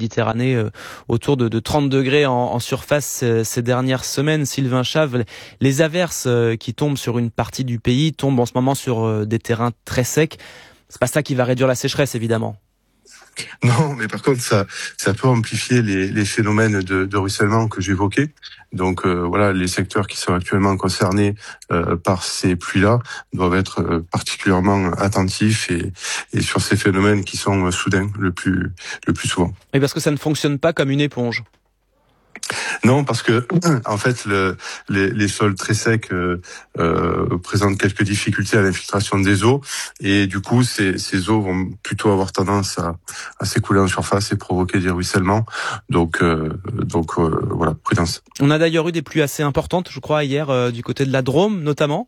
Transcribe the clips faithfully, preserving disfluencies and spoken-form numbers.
Méditerranée euh, autour de, de trente degrés en, en surface euh, ces dernières semaines. Sylvain Chaves, les averses euh, qui tombent sur une partie du pays tombent en ce moment sur euh, des terrains très secs. C'est pas ça qui va réduire la sécheresse, évidemment. Non, mais par contre, ça, ça peut amplifier les, les phénomènes de, de ruissellement que j'évoquais. Donc euh, voilà, les secteurs qui sont actuellement concernés euh, par ces pluies-là doivent être euh, particulièrement attentifs et, et sur ces phénomènes qui sont euh, soudains le plus, le plus souvent. Et parce que ça ne fonctionne pas comme une éponge. Non, parce que en fait, le, les, les sols très secs euh, euh, présentent quelques difficultés à l'infiltration des eaux, et du coup, ces, ces eaux vont plutôt avoir tendance à, à s'écouler en surface et provoquer des ruissellements. Donc, euh, donc euh, voilà, prudence. On a d'ailleurs eu des pluies assez importantes, je crois, hier euh, du côté de la Drôme, notamment.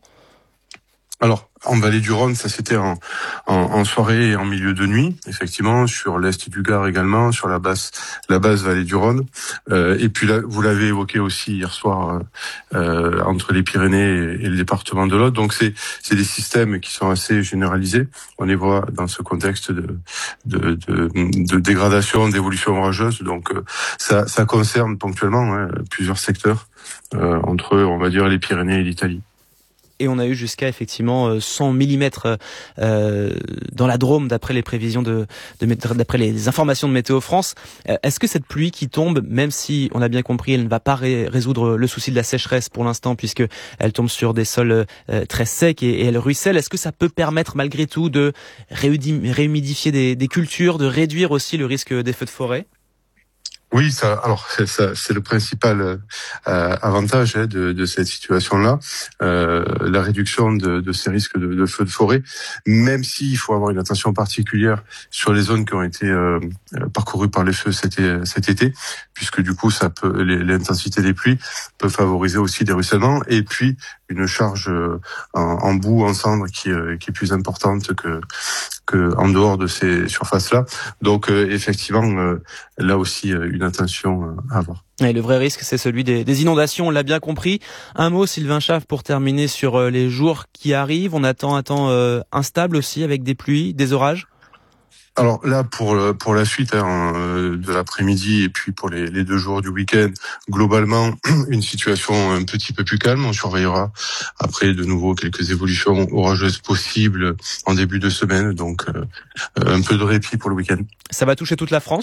Alors, en vallée du Rhône, ça c'était en, en, en soirée et en milieu de nuit, effectivement, sur l'est du Gard également, sur la basse, la basse vallée du Rhône. Euh, et puis là, vous l'avez évoqué aussi hier soir, euh, entre les Pyrénées et, et le département de l'Aude. Donc c'est, c'est des systèmes qui sont assez généralisés. On les voit dans ce contexte de, de, de, de dégradation, d'évolution orageuse. Donc euh, ça, ça concerne ponctuellement hein, plusieurs secteurs euh, entre, on va dire, les Pyrénées et l'Italie. Et on a eu jusqu'à effectivement cent millimètres euh, dans la Drôme, d'après les prévisions de, de d'après les informations de Météo France. Euh, est-ce que cette pluie qui tombe, même si on a bien compris, elle ne va pas ré- résoudre le souci de la sécheresse pour l'instant, puisque elle tombe sur des sols euh, très secs et, et elle ruisselle, est-ce que ça peut permettre malgré tout de réhudi- réhumidifier des, des cultures, de réduire aussi le risque des feux de forêt ? Oui, ça. Alors, c'est, ça, c'est le principal euh, avantage hein, de, de cette situation-là, euh, la réduction de, de ces risques de, de feux de forêt. Même s'il faut avoir une attention particulière sur les zones qui ont été euh, parcourues par les feux cet, cet été, puisque du coup, ça peut, les, l'intensité des pluies peut favoriser aussi des ruissellements et puis une charge en, en boue, en cendre, qui, qui est plus importante que que en dehors de ces surfaces-là. Donc euh, effectivement, euh, là aussi, euh, une attention euh, à avoir. Et le vrai risque, c'est celui des, des inondations, on l'a bien compris. Un mot, Sylvain Chaves, pour terminer sur euh, les jours qui arrivent. On attend un temps euh, instable aussi, avec des pluies, des orages. Alors là, pour pour la suite hein, de l'après-midi et puis pour les, les deux jours du week-end, globalement, une situation un petit peu plus calme. On surveillera après de nouveau quelques évolutions orageuses possibles en début de semaine, donc euh, un peu de répit pour le week-end. Ça va toucher toute la France ?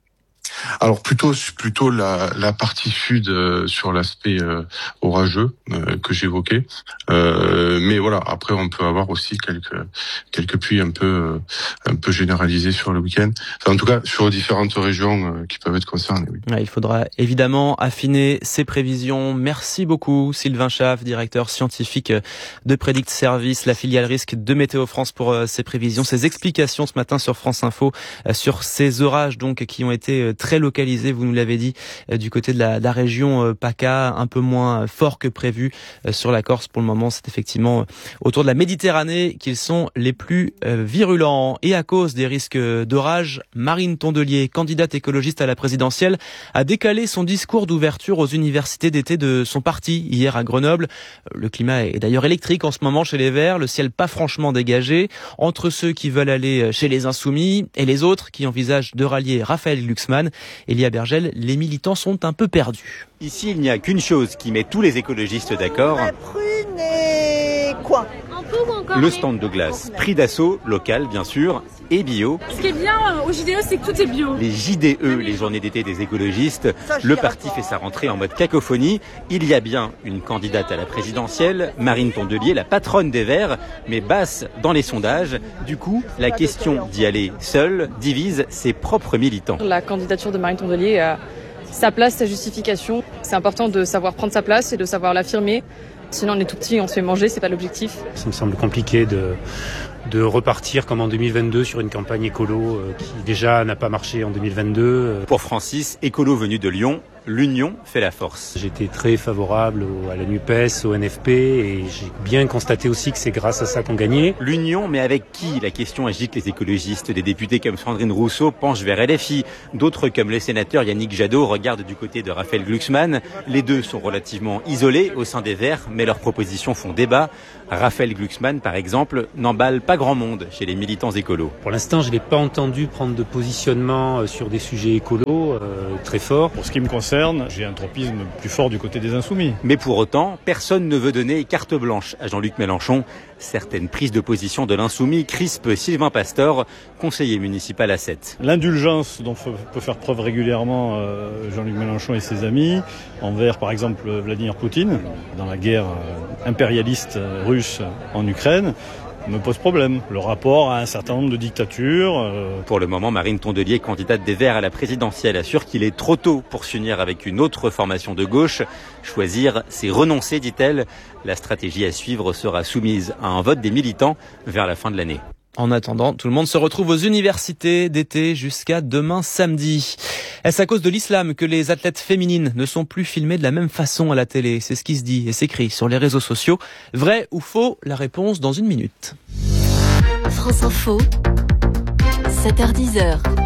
Alors plutôt plutôt la, la partie sud euh, sur l'aspect euh, orageux euh, que j'évoquais, euh, mais voilà, après on peut avoir aussi quelques quelques pluies un peu euh, un peu généralisées sur le week-end. Enfin, en tout cas sur différentes régions euh, qui peuvent être concernées. Oui. Ouais, il faudra évidemment affiner ces prévisions. Merci beaucoup Sylvain Chaves, directeur scientifique de Predict Service, la filiale risque de Météo France, pour euh, ces prévisions, ces explications ce matin sur France Info euh, sur ces orages donc qui ont été euh, très localisé, vous nous l'avez dit, euh, du côté de la, de la région euh, PACA, un peu moins fort que prévu euh, sur la Corse. Pour le moment, c'est effectivement euh, autour de la Méditerranée qu'ils sont les plus euh, virulents. Et à cause des risques d'orage, Marine Tondelier, candidate écologiste à la présidentielle, a décalé son discours d'ouverture aux universités d'été de son parti hier à Grenoble. Le climat est d'ailleurs électrique en ce moment chez les Verts, le ciel pas franchement dégagé, entre ceux qui veulent aller chez les Insoumis et les autres qui envisagent de rallier Raphaël Glucksmann. Elia Bergel, les militants sont un peu perdus. Ici, il n'y a qu'une chose qui met tous les écologistes d'accord. Prune et quoi ? Le stand de glace, prix d'assaut, local bien sûr, et bio. Ce qui est bien au J D E, c'est que tout est bio. Les J D E, les journées d'été des écologistes, le parti fait sa rentrée en mode cacophonie. Il y a bien une candidate à la présidentielle, Marine Tondelier, la patronne des Verts, mais basse dans les sondages. Du coup, la question d'y aller seule divise ses propres militants. La candidature de Marine Tondelier a sa place, sa justification. C'est important de savoir prendre sa place et de savoir l'affirmer. Sinon, on est tout petit, on se fait manger, c'est pas l'objectif. Ça me semble compliqué de, de repartir comme en deux mille vingt-deux sur une campagne écolo euh, qui déjà n'a pas marché en deux mille vingt-deux. Pour Francis, écolo venu de Lyon, l'union fait la force. J'étais très favorable à la NUPES, au N F P et j'ai bien constaté aussi que c'est grâce à ça qu'on gagnait. L'union, mais avec qui? La question agite les écologistes. Des députés comme Sandrine Rousseau penchent vers L F I. D'autres, comme le sénateur Yannick Jadot, regardent du côté de Raphaël Glucksmann. Les deux sont relativement isolés au sein des Verts, mais leurs propositions font débat. Raphaël Glucksmann, par exemple, n'emballe pas grand monde chez les militants écolos. Pour l'instant, je ne l'ai pas entendu prendre de positionnement sur des sujets écolos euh, très forts. Pour ce qui me concerne, j'ai un tropisme plus fort du côté des insoumis. Mais pour autant, personne ne veut donner carte blanche à Jean-Luc Mélenchon. Certaines prises de position de l'insoumis crispent Sylvain Pastor, conseiller municipal à Sète. L'indulgence dont peut faire preuve régulièrement Jean-Luc Mélenchon et ses amis envers, par exemple, Vladimir Poutine, dans la guerre impérialiste russe en Ukraine, me pose problème. Le rapport à un certain nombre de dictatures. Euh... Pour le moment, Marine Tondelier, candidate des Verts à la présidentielle, assure qu'il est trop tôt pour s'unir avec une autre formation de gauche. Choisir, c'est renoncer, dit-elle. La stratégie à suivre sera soumise à un vote des militants vers la fin de l'année. En attendant, tout le monde se retrouve aux universités d'été jusqu'à demain samedi. Est-ce à cause de l'islam que les athlètes féminines ne sont plus filmées de la même façon à la télé? C'est ce qui se dit et s'écrit sur les réseaux sociaux. Vrai ou faux? La réponse dans une minute. France Info, sept heures dix.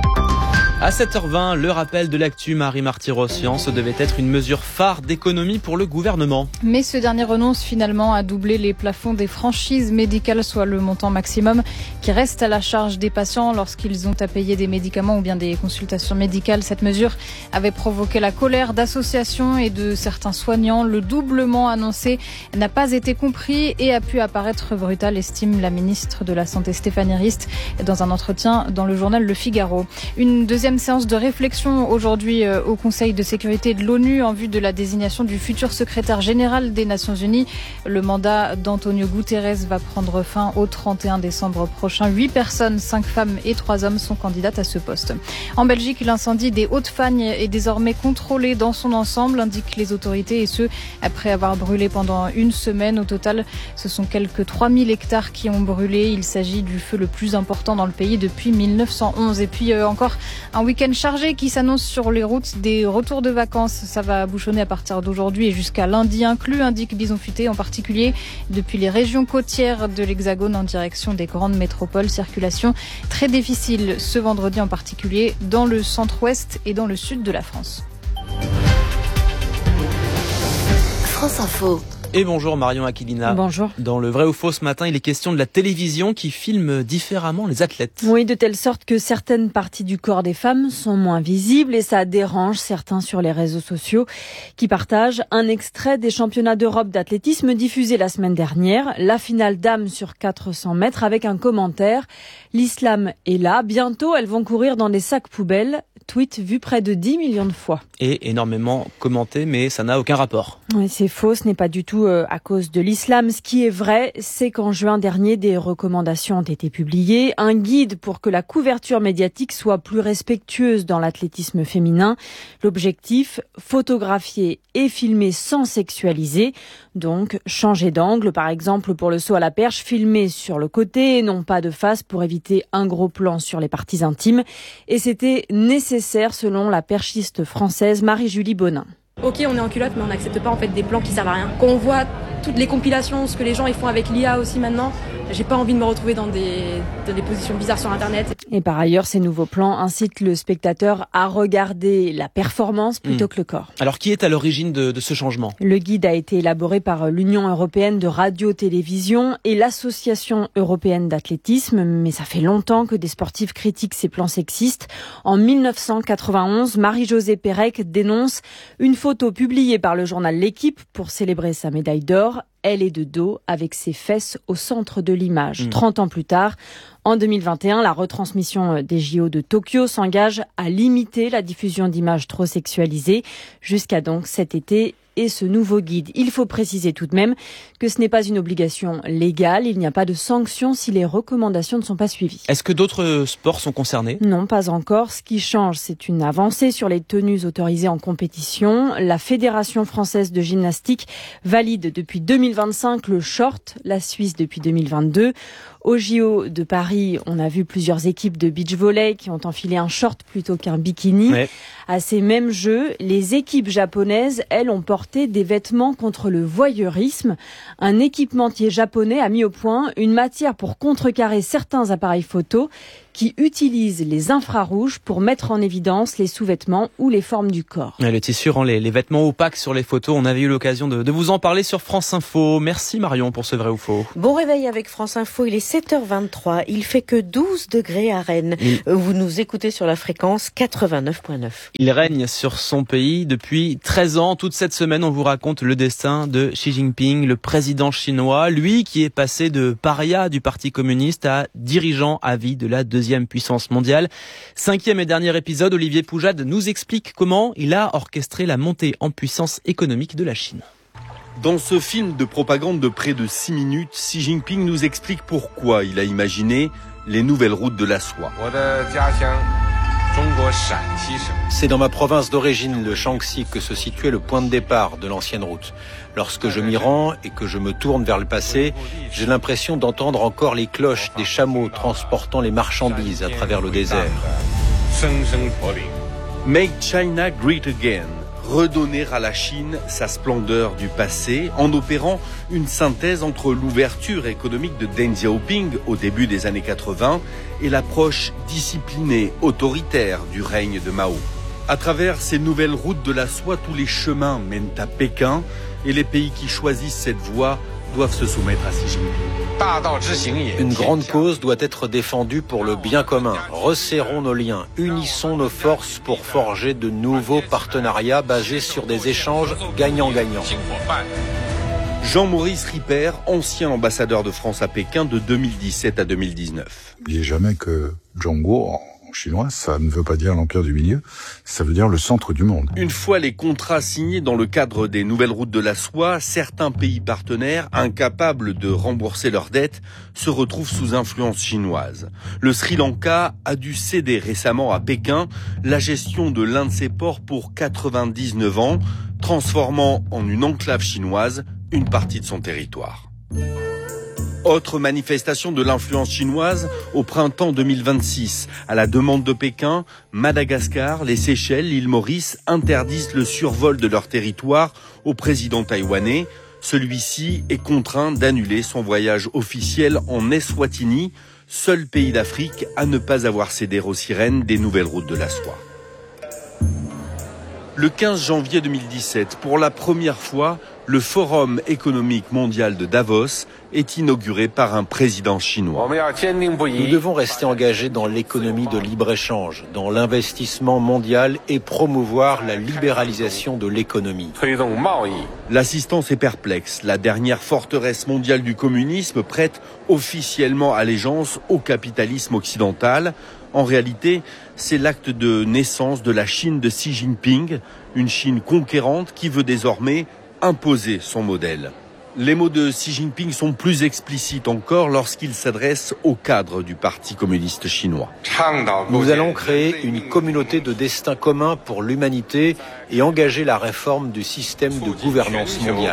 À sept heures vingt, le rappel de l'actu Marie Marty-Rossian, ce devait être une mesure phare d'économie pour le gouvernement. Mais ce dernier renonce finalement à doubler les plafonds des franchises médicales, soit le montant maximum qui reste à la charge des patients lorsqu'ils ont à payer des médicaments ou bien des consultations médicales. Cette mesure avait provoqué la colère d'associations et de certains soignants. Le doublement annoncé n'a pas été compris et a pu apparaître brutal, estime la ministre de la Santé Stéphanie Rist dans un entretien dans le journal Le Figaro. Une deuxième séance de réflexion aujourd'hui au Conseil de sécurité de l'ONU en vue de la désignation du futur secrétaire général des Nations Unies. Le mandat d'Antonio Guterres va prendre fin au trente et un décembre prochain. Huit personnes, cinq femmes et trois hommes sont candidates à ce poste. En Belgique, l'incendie des Hautes-Fagnes est désormais contrôlé dans son ensemble, indiquent les autorités, et ce, après avoir brûlé pendant une semaine. Au total, ce sont quelques trois mille hectares qui ont brûlé. Il s'agit du feu le plus important dans le pays depuis mille neuf cent onze. Et puis euh, encore un week-end chargé qui s'annonce sur les routes des retours de vacances. Ça va bouchonner à partir d'aujourd'hui et jusqu'à lundi inclus, indique Bison Futé, en particulier depuis les régions côtières de l'Hexagone en direction des grandes métropoles. Circulation très difficile ce vendredi en particulier dans le centre-ouest et dans le sud de la France. France Info. Et bonjour Marion Aquilina. Bonjour. Dans le vrai ou faux ce matin, il est question de la télévision qui filme différemment les athlètes. Oui, de telle sorte que certaines parties du corps des femmes sont moins visibles et ça dérange certains sur les réseaux sociaux qui partagent un extrait des championnats d'Europe d'athlétisme diffusé la semaine dernière. La finale dames sur quatre cents mètres avec un commentaire. L'islam est là. Bientôt, elles vont courir dans des sacs poubelles. Tweet vu près de dix millions de fois. Et énormément commenté, mais ça n'a aucun rapport. Oui, c'est faux, ce n'est pas du tout euh, à cause de l'islam. Ce qui est vrai, c'est qu'en juin dernier, des recommandations ont été publiées. Un guide pour que la couverture médiatique soit plus respectueuse dans l'athlétisme féminin. L'objectif, photographier et filmer sans sexualiser. Donc, changer d'angle, par exemple pour le saut à la perche, filmer sur le côté et non pas de face pour éviter un gros plan sur les parties intimes. Et c'était nécessaire selon la perchiste française Marie-Julie Bonin. Ok, on est en culotte, mais on n'accepte pas en fait des plans qui servent à rien. Quand on voit toutes les compilations, ce que les gens ils font avec l'I A aussi maintenant, j'ai pas envie de me retrouver dans des, dans des positions bizarres sur Internet. Et par ailleurs, ces nouveaux plans incitent le spectateur à regarder la performance plutôt mmh. que le corps. Alors, qui est à l'origine de, de ce changement ? Le guide a été élaboré par l'Union européenne de radio-télévision et l'Association européenne d'athlétisme, mais ça fait longtemps que des sportifs critiquent ces plans sexistes. En mille neuf cent quatre-vingt-onze, Marie-Josée Pérec dénonce une photo publiée par le journal L'Équipe pour célébrer sa médaille d'or. Elle est de dos avec ses fesses au centre de l'image. Mmh. trente ans plus tard, en deux mille vingt et un, la retransmission des J O de Tokyo s'engage à limiter la diffusion d'images trop sexualisées jusqu'à donc cet été et ce nouveau guide. Il faut préciser tout de même que ce n'est pas une obligation légale. Il n'y a pas de sanction si les recommandations ne sont pas suivies. Est-ce que d'autres sports sont concernés ? Non, pas encore. Ce qui change, c'est une avancée sur les tenues autorisées en compétition. La Fédération française de gymnastique valide depuis deux mille vingt-cinq le short, la Suisse depuis deux mille vingt-deux. Au J O de Paris, on a vu plusieurs équipes de beach volley qui ont enfilé un short plutôt qu'un bikini. Ouais. À ces mêmes Jeux, les équipes japonaises, elles, ont porté des vêtements contre le voyeurisme. Un équipementier japonais a mis au point une matière pour contrecarrer certains appareils photo qui utilisent les infrarouges pour mettre en évidence les sous-vêtements ou les formes du corps. Le tissu rend les, les vêtements opaques sur les photos. On avait eu l'occasion de, de vous en parler sur France Info. Merci Marion pour ce vrai ou faux. Bon réveil avec France Info, il est sept heures vingt-trois. Il fait que douze degrés à Rennes. Oui. Vous nous écoutez sur la fréquence quatre-vingt-neuf virgule neuf. Il règne sur son pays depuis treize ans. Toute cette semaine, on vous raconte le destin de Xi Jinping, le président chinois. Lui qui est passé de paria du Parti communiste à dirigeant à vie de la deuxième puissance mondiale. Cinquième et dernier épisode, Olivier Poujade nous explique comment il a orchestré la montée en puissance économique de la Chine. Dans ce film de propagande de près de six minutes, Xi Jinping nous explique pourquoi il a imaginé les nouvelles routes de la soie. C'est dans ma province d'origine, le Shaanxi, que se situait le point de départ de l'ancienne route. Lorsque je m'y rends et que je me tourne vers le passé, j'ai l'impression d'entendre encore les cloches des chameaux transportant les marchandises à travers le désert. Make China Great Again. Redonner à la Chine sa splendeur du passé en opérant une synthèse entre l'ouverture économique de Deng Xiaoping au début des années quatre-vingts et l'approche disciplinée, autoritaire du règne de Mao. À travers ces nouvelles routes de la soie, tous les chemins mènent à Pékin et les pays qui choisissent cette voie doivent se soumettre à Xi Jinping. Une grande cause doit être défendue pour le bien commun. Resserrons nos liens, unissons nos forces pour forger de nouveaux partenariats basés sur des échanges gagnant-gagnant. Jean-Maurice Ripert, ancien ambassadeur de France à Pékin de deux mille dix-sept à deux mille dix-neuf. N'oubliez jamais que Zhongguo, en chinois, ça ne veut pas dire l'empire du milieu, ça veut dire le centre du monde. Une fois les contrats signés dans le cadre des nouvelles routes de la soie, certains pays partenaires, incapables de rembourser leurs dettes, se retrouvent sous influence chinoise. Le Sri Lanka a dû céder récemment à Pékin la gestion de l'un de ses ports pour quatre-vingt-dix-neuf ans, transformant en une enclave chinoise une partie de son territoire. Autre manifestation de l'influence chinoise au printemps deux mille vingt-six. À la demande de Pékin, Madagascar, les Seychelles, l'île Maurice interdisent le survol de leur territoire au président taïwanais. Celui-ci est contraint d'annuler son voyage officiel en Eswatini, seul pays d'Afrique à ne pas avoir cédé aux sirènes des nouvelles routes de la soie. Le quinze janvier deux mille dix-sept, pour la première fois, le Forum économique mondial de Davos est inauguré par un président chinois. Nous devons rester engagés dans l'économie de libre-échange, dans l'investissement mondial et promouvoir la libéralisation de l'économie. L'assistance est perplexe. La dernière forteresse mondiale du communisme prête officiellement allégeance au capitalisme occidental. En réalité, c'est l'acte de naissance de la Chine de Xi Jinping, une Chine conquérante qui veut désormais imposer son modèle. Les mots de Xi Jinping sont plus explicites encore lorsqu'il s'adresse au cadre du Parti communiste chinois. Nous allons créer une communauté de destin commun pour l'humanité et engager la réforme du système de gouvernance mondiale.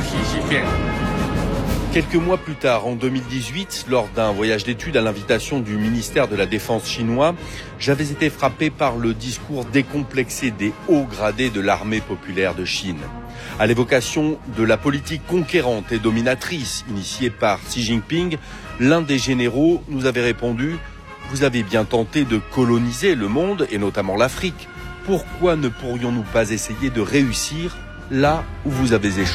Quelques mois plus tard, en deux mille dix-huit, lors d'un voyage d'études à l'invitation du ministère de la Défense chinois, j'avais été frappé par le discours décomplexé des hauts gradés de l'armée populaire de Chine. À l'évocation de la politique conquérante et dominatrice initiée par Xi Jinping, l'un des généraux nous avait répondu « Vous avez bien tenté de coloniser le monde, et notamment l'Afrique. Pourquoi ne pourrions-nous pas essayer de réussir là où vous avez échoué ?»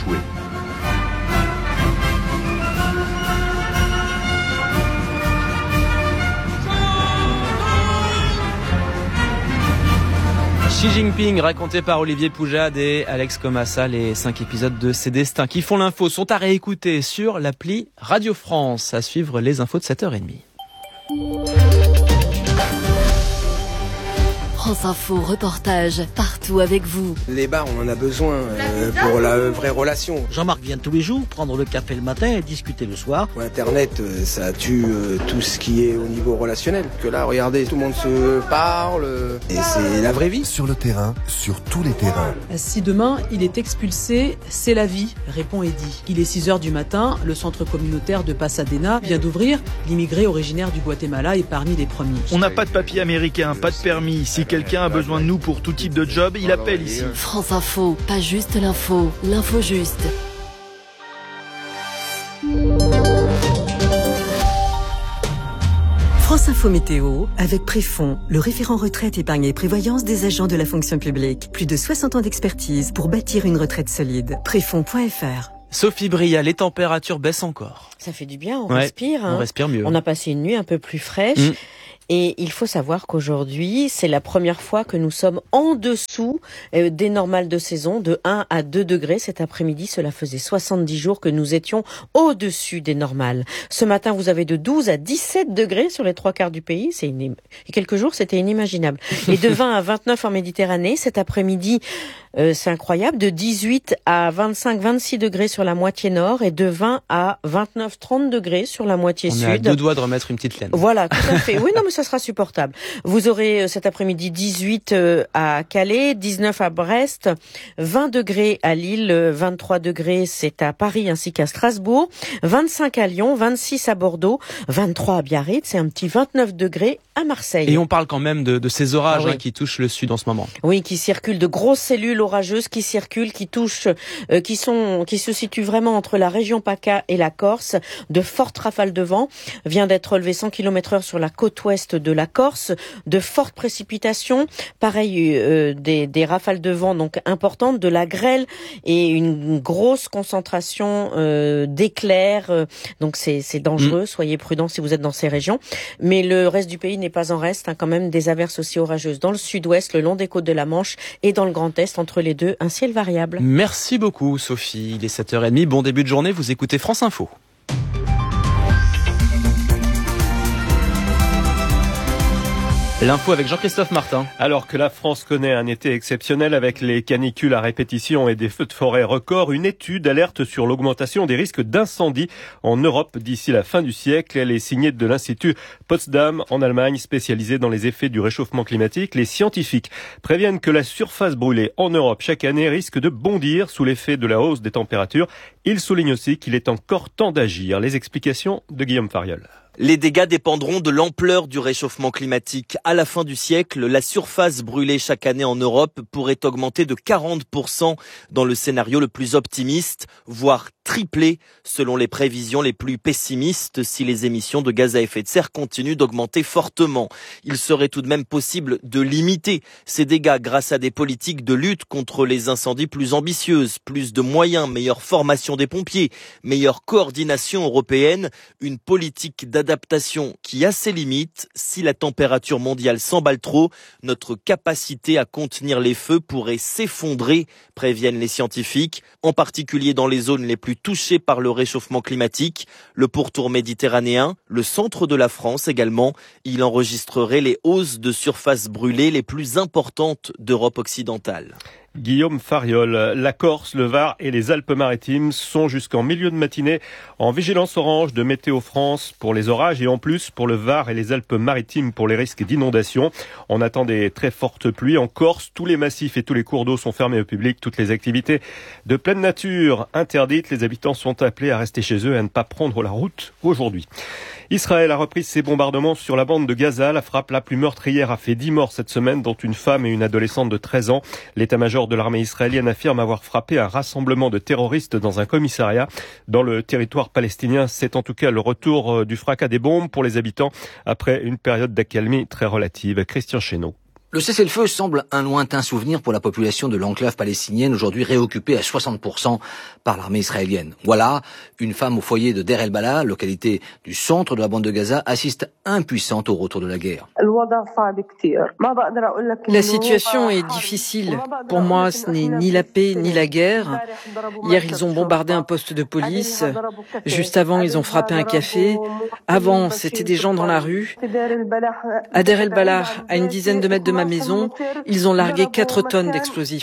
Xi Jinping, raconté par Olivier Poujade et Alex Comassa. Les cinq épisodes de Ces Destins qui font l'info sont à réécouter sur l'appli Radio France. À suivre les infos de sept heures trente. France Info reportage partout avec vous. Les bars, on en a besoin euh, pour la vraie relation. Jean-Marc vient tous les jours prendre le café le matin et discuter le soir. Internet, euh, ça tue euh, tout ce qui est au niveau relationnel. Que là, regardez, tout le monde se parle euh, et c'est la vraie vie. Sur le terrain, sur tous les terrains. Si demain il est expulsé, c'est la vie, répond Eddy. Il est six heures du matin, le centre communautaire de Pasadena vient d'ouvrir. L'immigré originaire du Guatemala est parmi les premiers. On n'a pas de papier américain, pas de permis. Si quelqu'un a besoin de nous pour tout type de job, il appelle ici. France Info, pas juste l'info, l'info juste. France Info Météo avec Préfond, le référent retraite, épargne et prévoyance des agents de la fonction publique. Plus de soixante ans d'expertise pour bâtir une retraite solide. Préfond point F R. Sophie Bria, les températures baissent encore. Ça fait du bien, on ouais, respire. Hein. On respire mieux. On a passé une nuit un peu plus fraîche. Mmh. Et il faut savoir qu'aujourd'hui, c'est la première fois que nous sommes en dessous euh, des normales de saison, de un à deux degrés. Cet après-midi, cela faisait soixante-dix jours que nous étions au-dessus des normales. Ce matin, vous avez de douze à dix-sept degrés sur les trois quarts du pays. C'est inim... Il y a quelques jours, c'était inimaginable. Et de vingt à vingt-neuf en Méditerranée. Cet après-midi, euh, c'est incroyable, de dix-huit à vingt-cinq, vingt-six degrés sur la moitié nord et de vingt à vingt-neuf, trente degrés sur la moitié On sud. On est à deux doigts de remettre une petite laine. Voilà, tout à fait. Oui, non, mais ça sera supportable. Vous aurez cet après-midi dix-huit à Calais, dix-neuf à Brest, vingt degrés à Lille, vingt-trois degrés c'est à Paris ainsi qu'à Strasbourg, vingt-cinq à Lyon, vingt-six à Bordeaux, vingt-trois à Biarritz, c'est un petit vingt-neuf degrés à Marseille. Et on parle quand même de, de ces orages ah oui. hein, qui touchent le sud en ce moment. Oui, qui circulent, de grosses cellules orageuses qui circulent, qui touchent, euh, qui sont, qui se situent vraiment entre la région PACA et la Corse. De fortes rafales de vent vient d'être relevé cent kilomètres heure sur la côte ouest de la Corse. De fortes précipitations, pareil, euh, des, des rafales de vent donc importantes, de la grêle et une grosse concentration euh, d'éclairs. Euh, donc c'est, c'est dangereux. Mmh. Soyez prudents si vous êtes dans ces régions. Mais le reste du pays n'est pas en reste. Hein, quand même des averses aussi orageuses dans le sud-ouest, le long des côtes de la Manche et dans le Grand Est. Entre les deux, un ciel variable. Merci beaucoup Sophie. Il est sept heures trente. Bon début de journée. Vous écoutez France Info. L'info avec Jean-Christophe Martin. Alors que la France connaît un été exceptionnel avec les canicules à répétition et des feux de forêt records, une étude alerte sur l'augmentation des risques d'incendie en Europe d'ici la fin du siècle. Elle est signée de l'Institut Potsdam en Allemagne, spécialisé dans les effets du réchauffement climatique. Les scientifiques préviennent que la surface brûlée en Europe chaque année risque de bondir sous l'effet de la hausse des températures. Ils soulignent aussi qu'il est encore temps d'agir. Les explications de Guillaume Fariol. Les dégâts dépendront de l'ampleur du réchauffement climatique. À la fin du siècle, la surface brûlée chaque année en Europe pourrait augmenter de quarante pour cent dans le scénario le plus optimiste, voire tripler selon les prévisions les plus pessimistes si les émissions de gaz à effet de serre continuent d'augmenter fortement. Il serait tout de même possible de limiter ces dégâts grâce à des politiques de lutte contre les incendies plus ambitieuses, plus de moyens, meilleure formation des pompiers, meilleure coordination européenne, une politique d'adaptation Adaptation qui a ses limites. Si la température mondiale s'emballe trop, notre capacité à contenir les feux pourrait s'effondrer, préviennent les scientifiques, en particulier dans les zones les plus touchées par le réchauffement climatique, le pourtour méditerranéen, le centre de la France également. Il enregistrerait les hausses de surface brûlée les plus importantes d'Europe occidentale. Guillaume Fariol, la Corse, le Var et les Alpes-Maritimes sont jusqu'en milieu de matinée en vigilance orange de Météo France pour les orages et en plus pour le Var et les Alpes-Maritimes pour les risques d'inondation. On attend des très fortes pluies en Corse. Tous les massifs et tous les cours d'eau sont fermés au public. Toutes les activités de pleine nature interdites. Les habitants sont appelés à rester chez eux et à ne pas prendre la route aujourd'hui. Israël a repris ses bombardements sur la bande de Gaza. La frappe la plus meurtrière a fait dix morts cette semaine, dont une femme et une adolescente de treize ans. L'état-major de l'armée israélienne affirme avoir frappé un rassemblement de terroristes dans un commissariat. Dans le territoire palestinien, c'est en tout cas le retour du fracas des bombes pour les habitants après une période d'accalmie très relative. Christian Chesneau. Le cessez-le-feu semble un lointain souvenir pour la population de l'enclave palestinienne, aujourd'hui réoccupée à soixante pour cent par l'armée israélienne. Voilà, une femme au foyer de Deir el-Balah, localité du centre de la bande de Gaza, assiste impuissante au retour de la guerre. La situation est difficile. Pour moi, ce n'est ni la paix ni la guerre. Hier, ils ont bombardé un poste de police. Juste avant, ils ont frappé un café. Avant, c'était des gens dans la rue. À Deir el-Balah, à une dizaine de mètres de ma ma maison, ils ont largué quatre tonnes d'explosifs.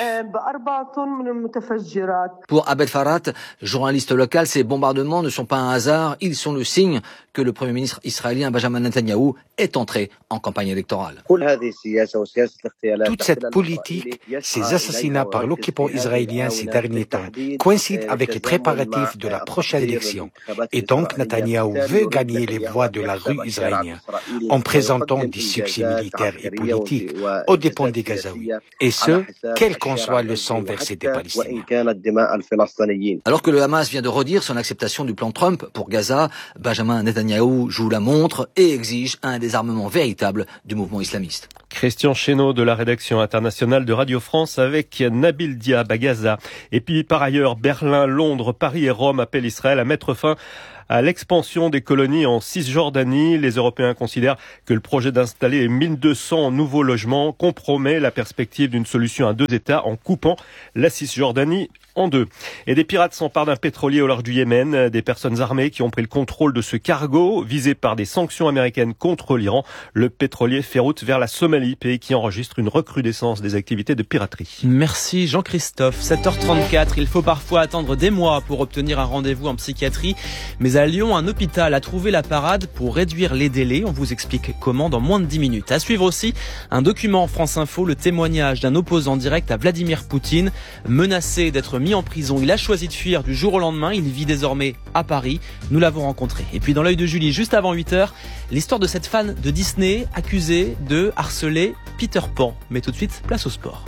Pour Abed Farhat, journaliste local, ces bombardements ne sont pas un hasard, ils sont le signe que le Premier ministre israélien Benjamin Netanyahou est entré en campagne électorale. Toute cette politique, ces assassinats par l'occupant israélien ces derniers temps, coïncident avec les préparatifs de la prochaine élection. Et donc Netanyahou veut gagner les voix de la rue israélienne en présentant des succès militaires et politiques aux dépens des Gazaouis. Et ce, quel qu'en soit le sang versé des Palestiniens. Alors que le Hamas vient de redire son acceptation du plan Trump pour Gaza, Benjamin Netanyahou joue la montre et exige un désarmement véritable du mouvement islamiste. Christian Chesneau de la rédaction internationale de Radio France avec Nabil Diab à Gaza. Et puis par ailleurs, Berlin, Londres, Paris et Rome appellent Israël à mettre fin à l'expansion des colonies en Cisjordanie. Les Européens considèrent que le projet d'installer mille deux cents nouveaux logements compromet la perspective d'une solution à deux États en coupant la Cisjordanie en deux. Et des pirates s'emparent d'un pétrolier au large du Yémen. Des personnes armées qui ont pris le contrôle de ce cargo visé par des sanctions américaines contre l'Iran. Le pétrolier fait route vers la Somalie, pays qui enregistre une recrudescence des activités de piraterie. Merci Jean-Christophe. sept heures trente-quatre, il faut parfois attendre des mois pour obtenir un rendez-vous en psychiatrie. Mais à Lyon, un hôpital a trouvé la parade pour réduire les délais. On vous explique comment dans moins de dix minutes. À suivre aussi un document France Info, le témoignage d'un opposant direct à Vladimir Poutine, menacé d'être mis en prison. Il a choisi de fuir du jour au lendemain. Il vit désormais à Paris. Nous l'avons rencontré. Et puis dans l'œil de Julie, juste avant huit heures, l'histoire de cette fan de Disney accusée de harceler Peter Pan. Mais tout de suite, place au sport.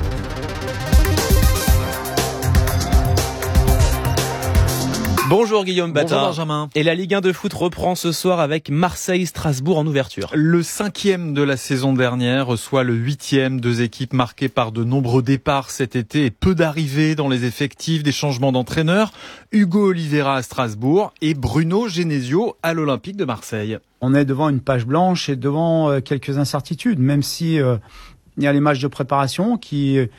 Bonjour Guillaume Batin. Bonjour Benjamin. Et la Ligue un de foot reprend ce soir avec Marseille-Strasbourg en ouverture. Le cinquième de la saison dernière reçoit le huitième, deux équipes marquées par de nombreux départs cet été et peu d'arrivées dans les effectifs, des changements d'entraîneurs. Hugo Oliveira à Strasbourg et Bruno Genesio à l'Olympique de Marseille. On est devant une page blanche et devant euh, quelques incertitudes, même si euh, il y a les matchs de préparation qui euh,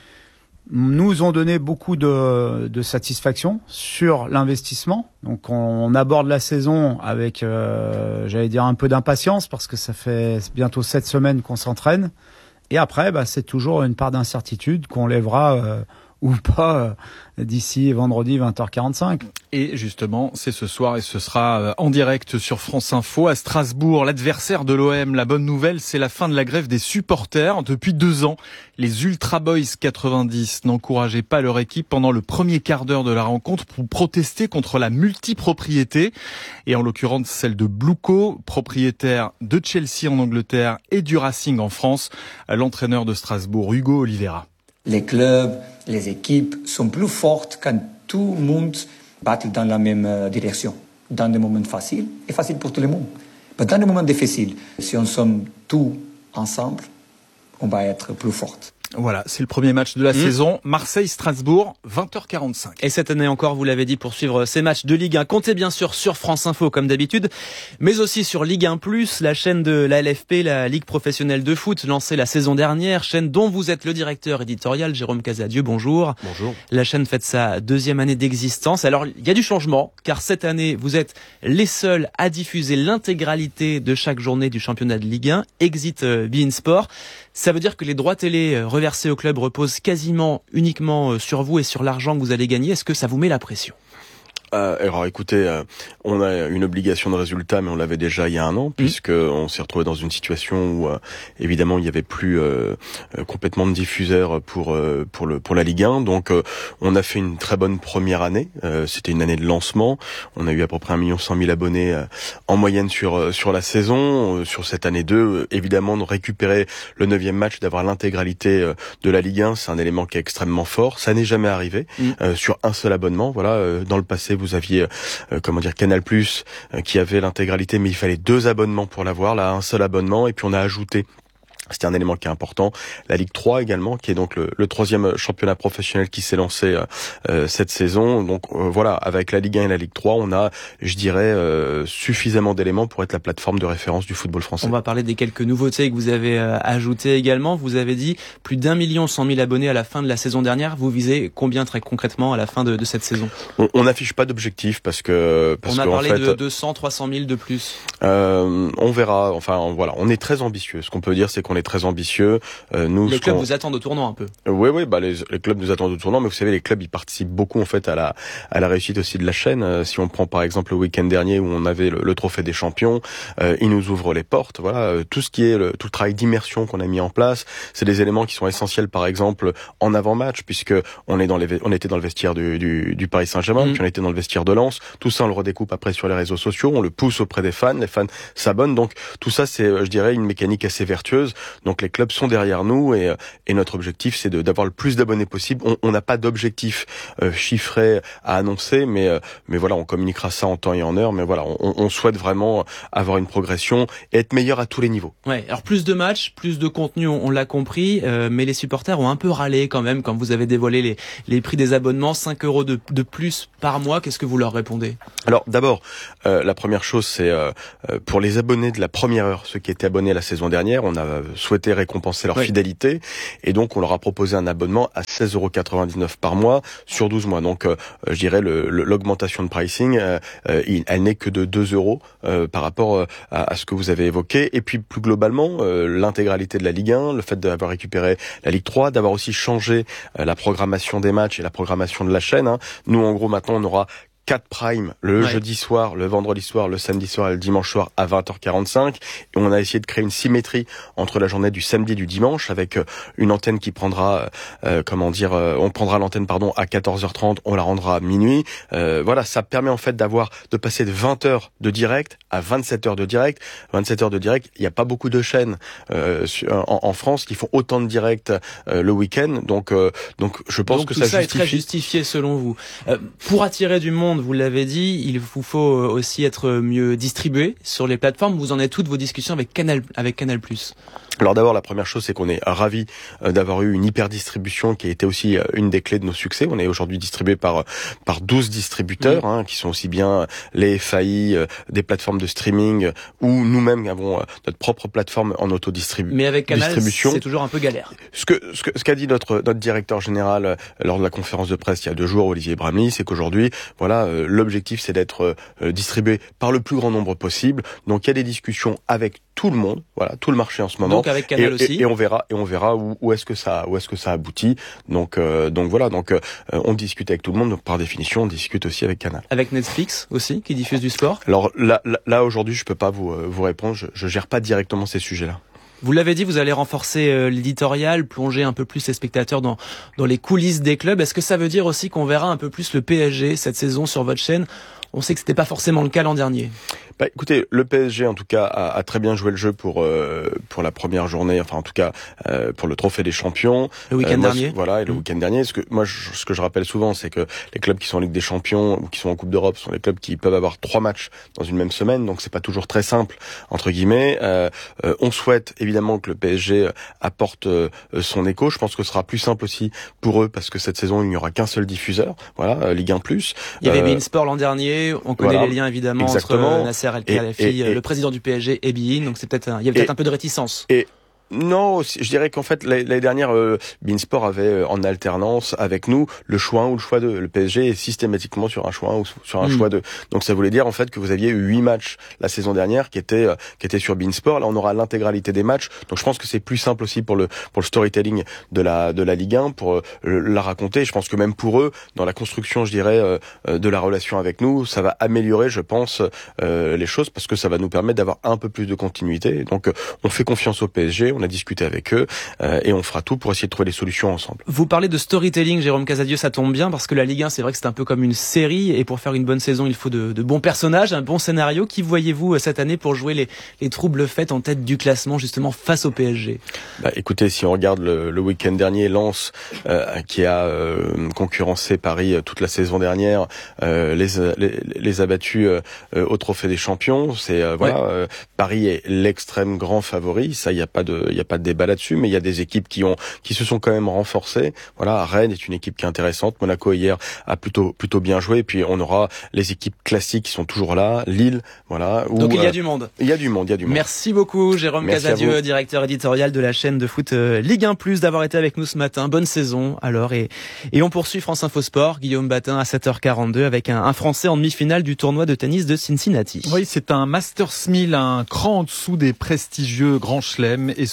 nous ont donné beaucoup de, de satisfaction sur l'investissement. Donc on, on aborde la saison avec, euh, j'allais dire, un peu d'impatience parce que ça fait bientôt sept semaines qu'on s'entraîne. Et après, bah, c'est toujours une part d'incertitude qu'on lèvera euh, ou pas euh, d'ici vendredi vingt heures quarante-cinq. Et justement, c'est ce soir et ce sera en direct sur France Info à Strasbourg, l'adversaire de l'O M. La bonne nouvelle, c'est la fin de la grève des supporters. Depuis deux ans, les Ultra Boys quatre-vingt-dix n'encourageaient pas leur équipe pendant le premier quart d'heure de la rencontre pour protester contre la multipropriété. Et en l'occurrence, celle de Blueco, propriétaire de Chelsea en Angleterre et du Racing en France. L'entraîneur de Strasbourg, Hugo Oliveira. Les clubs, les équipes sont plus fortes quand tout le monde bat dans la même direction. Dans des moments faciles, et faciles pour tout le monde. Mais dans des moments difficiles, si on sommes tous ensemble, on va être plus fortes. Voilà, c'est le premier match de la mmh. saison. Marseille-Strasbourg, vingt heures quarante-cinq. Et cette année encore, vous l'avez dit, pour suivre ces matchs de Ligue un, comptez bien sûr sur France Info comme d'habitude, mais aussi sur Ligue un plus, la chaîne de la L F P, la Ligue professionnelle de foot, lancée la saison dernière, chaîne dont vous êtes le directeur éditorial, Jérôme Casadieu, bonjour. Bonjour. La chaîne fête sa deuxième année d'existence. Alors, il y a du changement, car cette année, vous êtes les seuls à diffuser l'intégralité de chaque journée du championnat de Ligue un, Exit beIN Sport. Ça veut dire que les droits télé reversés au club reposent quasiment uniquement sur vous et sur l'argent que vous allez gagner. Est-ce que ça vous met la pression ? Euh, alors écoutez, euh, on a une obligation de résultat, mais on l'avait déjà il y a un an, mmh. puisque on s'est retrouvé dans une situation où euh, évidemment il y avait plus euh, complètement de diffuseurs pour euh, pour le pour la Ligue un. Donc euh, on a fait une très bonne première année. Euh, c'était une année de lancement. On a eu à peu près un million cent mille abonnés euh, en moyenne sur euh, sur la saison. Euh, sur cette année deux, euh, évidemment de récupérer le neuvième match, d'avoir l'intégralité euh, de la Ligue un, c'est un élément qui est extrêmement fort. Ça n'est jamais arrivé mmh. euh, sur un seul abonnement. Voilà, euh, dans le passé. Vous aviez, euh, comment dire, Canal+, euh, qui avait l'intégralité, mais il fallait deux abonnements pour l'avoir. Là, un seul abonnement, et puis on a ajouté. C'était un élément qui est important. La Ligue trois également, qui est donc le, le troisième championnat professionnel qui s'est lancé euh, cette saison. Donc euh, voilà, avec la Ligue un et la Ligue trois, on a, je dirais, euh, suffisamment d'éléments pour être la plateforme de référence du football français. On va parler des quelques nouveautés que vous avez euh, ajoutées également. Vous avez dit plus d'un million cent mille abonnés à la fin de la saison dernière. Vous visez combien très concrètement à la fin de, de cette saison ? On n'affiche pas d'objectif parce que parce on a que, parlé en fait, de deux cents, trois cent mille de plus. Euh, on verra. Enfin voilà, on est très ambitieux. Ce qu'on peut dire, c'est qu'on est très ambitieux. Euh, nous, les clubs qu'on... vous attendent au tournant un peu. Euh, oui, oui, bah les, les clubs nous attendent au tournant, mais vous savez, les clubs ils participent beaucoup en fait à la à la réussite aussi de la chaîne. Euh, si on prend par exemple le week-end dernier où on avait le, le trophée des champions, euh, ils nous ouvrent les portes. Voilà, euh, tout ce qui est le, tout le travail d'immersion qu'on a mis en place, c'est des éléments qui sont essentiels, par exemple en avant-match, puisque on est dans les on était dans le vestiaire du du, du Paris Saint-Germain, mmh. puis on était dans le vestiaire de Lens. Tout ça, on le redécoupe après sur les réseaux sociaux, on le pousse auprès des fans, les fans s'abonnent. Donc tout ça, c'est, je dirais, une mécanique assez vertueuse. Donc les clubs sont derrière nous et, et notre objectif, c'est de, d'avoir le plus d'abonnés possible. On n'a pas d'objectif euh, chiffré à annoncer, mais euh, mais voilà, on communiquera ça en temps et en heure. Mais voilà, on, on souhaite vraiment avoir une progression et être meilleur à tous les niveaux. Ouais. Alors plus de matchs, plus de contenu, on, on l'a compris, euh, mais les supporters ont un peu râlé quand même quand vous avez dévoilé les les prix des abonnements, cinq euros de de plus par mois. Qu'est-ce que vous leur répondez? Alors d'abord, euh, la première chose, c'est euh, pour les abonnés de la première heure, ceux qui étaient abonnés la saison dernière, on a souhaité récompenser leur oui. fidélité et donc on leur a proposé un abonnement à seize euros quatre-vingt-dix-neuf par mois sur douze mois. Donc euh, je dirais le, le, l'augmentation de pricing, euh, il, elle n'est que de deux euros euh, par rapport à, à ce que vous avez évoqué. Et puis plus globalement, euh, l'intégralité de la Ligue un, le fait d'avoir récupéré la Ligue trois, d'avoir aussi changé euh, la programmation des matchs et la programmation de la chaîne. Hein. Nous en gros maintenant on aura quatre primes le ouais. jeudi soir, le vendredi soir, le samedi soir et le dimanche soir à vingt heures quarante-cinq. Et on a essayé de créer une symétrie entre la journée du samedi et du dimanche avec une antenne qui prendra, euh, comment dire, euh, on prendra l'antenne pardon à quatorze heures trente, on la rendra à minuit. Euh, voilà, ça permet en fait d'avoir de passer de vingt heures de direct à vingt-sept heures de direct. vingt-sept heures de direct, il n'y a pas beaucoup de chaînes euh, en, en France qui font autant de direct euh, le week-end. Donc, euh, donc je pense donc, que tout ça, ça justifie... est très justifié selon vous. Euh, pour attirer du monde, vous l'avez dit, il vous faut aussi être mieux distribué sur les plateformes. Vous en êtes toutes vos discussions avec Canal, avec Canal+. Alors d'abord, la première chose, c'est qu'on est ravis d'avoir eu une hyper distribution qui a été aussi une des clés de nos succès. On est aujourd'hui distribué par par douze distributeurs, mmh. hein, qui sont aussi bien les F A I, des plateformes de streaming, ou nous-mêmes avons notre propre plateforme en autodistribution. Mais avec Canal, c'est toujours un peu galère. Ce que ce que ce qu'a dit notre notre directeur général lors de la conférence de presse il y a deux jours, Olivier Bramley, c'est qu'aujourd'hui, voilà, euh, l'objectif c'est d'être euh, distribué par le plus grand nombre possible. Donc il y a des discussions avec tout le monde, voilà, tout le marché en ce moment. Donc avec Canal et, aussi. Et, et on verra, et on verra où, où est-ce que ça, où est-ce que ça aboutit. Donc, euh, donc voilà, donc euh, on discute avec tout le monde. Donc par définition, on discute aussi avec Canal. Avec Netflix aussi, qui diffuse du sport. Alors là, là, là aujourd'hui, je peux pas vous euh, vous répondre. Je, je gère pas directement ces sujets-là. Vous l'avez dit, vous allez renforcer euh, l'éditorial, plonger un peu plus les spectateurs dans dans les coulisses des clubs. Est-ce que ça veut dire aussi qu'on verra un peu plus le P S G cette saison sur votre chaîne? On sait que c'était pas forcément le cas l'an dernier. Bah, écoutez, le P S G en tout cas a, a très bien joué le jeu pour euh, pour la première journée, enfin en tout cas euh, pour le trophée des champions. Le week-end euh, moi, dernier. Voilà, et le mmh. week-end dernier. Ce que moi, je, ce que je rappelle souvent, c'est que les clubs qui sont en Ligue des Champions ou qui sont en Coupe d'Europe sont les clubs qui peuvent avoir trois matchs dans une même semaine, donc c'est pas toujours très simple entre guillemets. Euh, euh, on souhaite évidemment que le P S G apporte euh, son écho. Je pense que ce sera plus simple aussi pour eux parce que cette saison il n'y aura qu'un seul diffuseur. Voilà, euh, Ligue un plus. Il y avait euh, beIN Sport l'an dernier. On connaît voilà, les liens évidemment exactement. entre Nasser El-Khelaifi, le président du P S G et beIN, donc c'est peut-être un, il y a peut-être et, un peu de réticence. Et non, je dirais qu'en fait l'année dernière, euh, beIN Sport avait euh, en alternance avec nous le choix un ou le choix deux. Le P S G est systématiquement sur un choix un ou sur un mmh. choix deux. Donc ça voulait dire en fait que vous aviez eu huit matchs la saison dernière qui étaient euh, qui étaient sur beIN Sport. Là on aura l'intégralité des matchs. Donc je pense que c'est plus simple aussi pour le pour le storytelling de la de la Ligue un pour euh, la raconter. Je pense que même pour eux dans la construction, je dirais euh, de la relation avec nous, ça va améliorer, je pense, euh, les choses parce que ça va nous permettre d'avoir un peu plus de continuité. Donc euh, on fait confiance au P S G. On a discuté avec eux euh, et on fera tout pour essayer de trouver des solutions ensemble. Vous parlez de storytelling, Jérôme Casadieu, ça tombe bien parce que la Ligue un, c'est vrai que c'est un peu comme une série et pour faire une bonne saison, il faut de, de bons personnages, un bon scénario. Qui voyez-vous cette année pour jouer les, les troubles faits en tête du classement justement face au P S G? Bah, écoutez, si on regarde le, le week-end dernier, Lens euh, qui a euh, concurrencé Paris euh, toute la saison dernière, euh, les, les, les a battus euh, au Trophée des Champions. C'est euh, voilà, ouais. euh, Paris est l'extrême grand favori. Ça, il y a pas de, il y a pas de débat là-dessus, mais il y a des équipes qui ont, qui se sont quand même renforcées. Voilà, Rennes est une équipe qui est intéressante. Monaco hier a plutôt, plutôt bien joué. Et puis on aura les équipes classiques qui sont toujours là. Lille, voilà. Où, Donc il y a euh, du monde. Il y a du monde, il y a du monde. Merci beaucoup, Jérôme Merci Casadieu, directeur éditorial de la chaîne de foot euh, Ligue un plus, d'avoir été avec nous ce matin. Bonne saison. Alors et et on poursuit France Info Sport. Guillaume Batin à sept heures quarante-deux avec un, un Français en demi-finale du tournoi de tennis de Cincinnati. Oui, c'est un Masters mille, un cran en dessous des prestigieux Grands Chelem et ce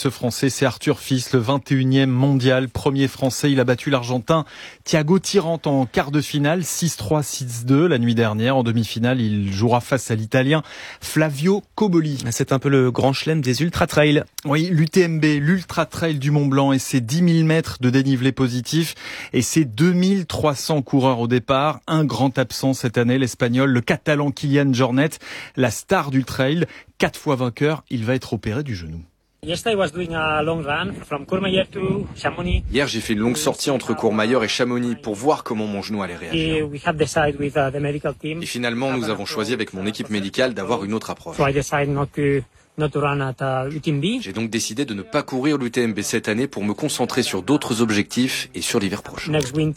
ce Français, c'est Arthur Fils, le vingt et unième mondial, premier Français. Il a battu l'Argentin Thiago Tirant en quart de finale, six trois, six deux la nuit dernière. En demi-finale, il jouera face à l'Italien Flavio Cobolli. C'est un peu le grand chelem des ultra-trails. Oui, l'U T M B, l'Ultra-Trail du Mont-Blanc, et ses dix mille mètres de dénivelé positif et ses deux mille trois cents coureurs au départ. Un grand absent cette année, l'Espagnol, le Catalan Kilian Jornet, la star du trail. Quatre fois vainqueur, il va être opéré du genou. Hier, j'ai fait une longue sortie entre Courmayeur et Chamonix pour voir comment mon genou allait réagir. Et finalement, nous avons choisi avec mon équipe médicale d'avoir une autre approche. J'ai donc décidé de ne pas courir l'U T M B cette année pour me concentrer sur d'autres objectifs et sur l'hiver prochain.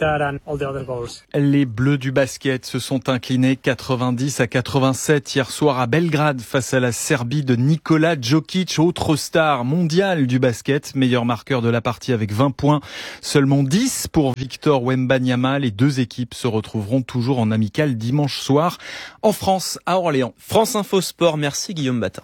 Les Bleus du basket se sont inclinés quatre-vingt-dix à quatre-vingt-sept hier soir à Belgrade face à la Serbie de Nikola Djokic, autre star mondiale du basket, meilleur marqueur de la partie avec vingt points, seulement dix pour Victor Wembanyama. Les deux équipes se retrouveront toujours en amical dimanche soir en France, à Orléans. France Info Sport, merci Guillaume Batin.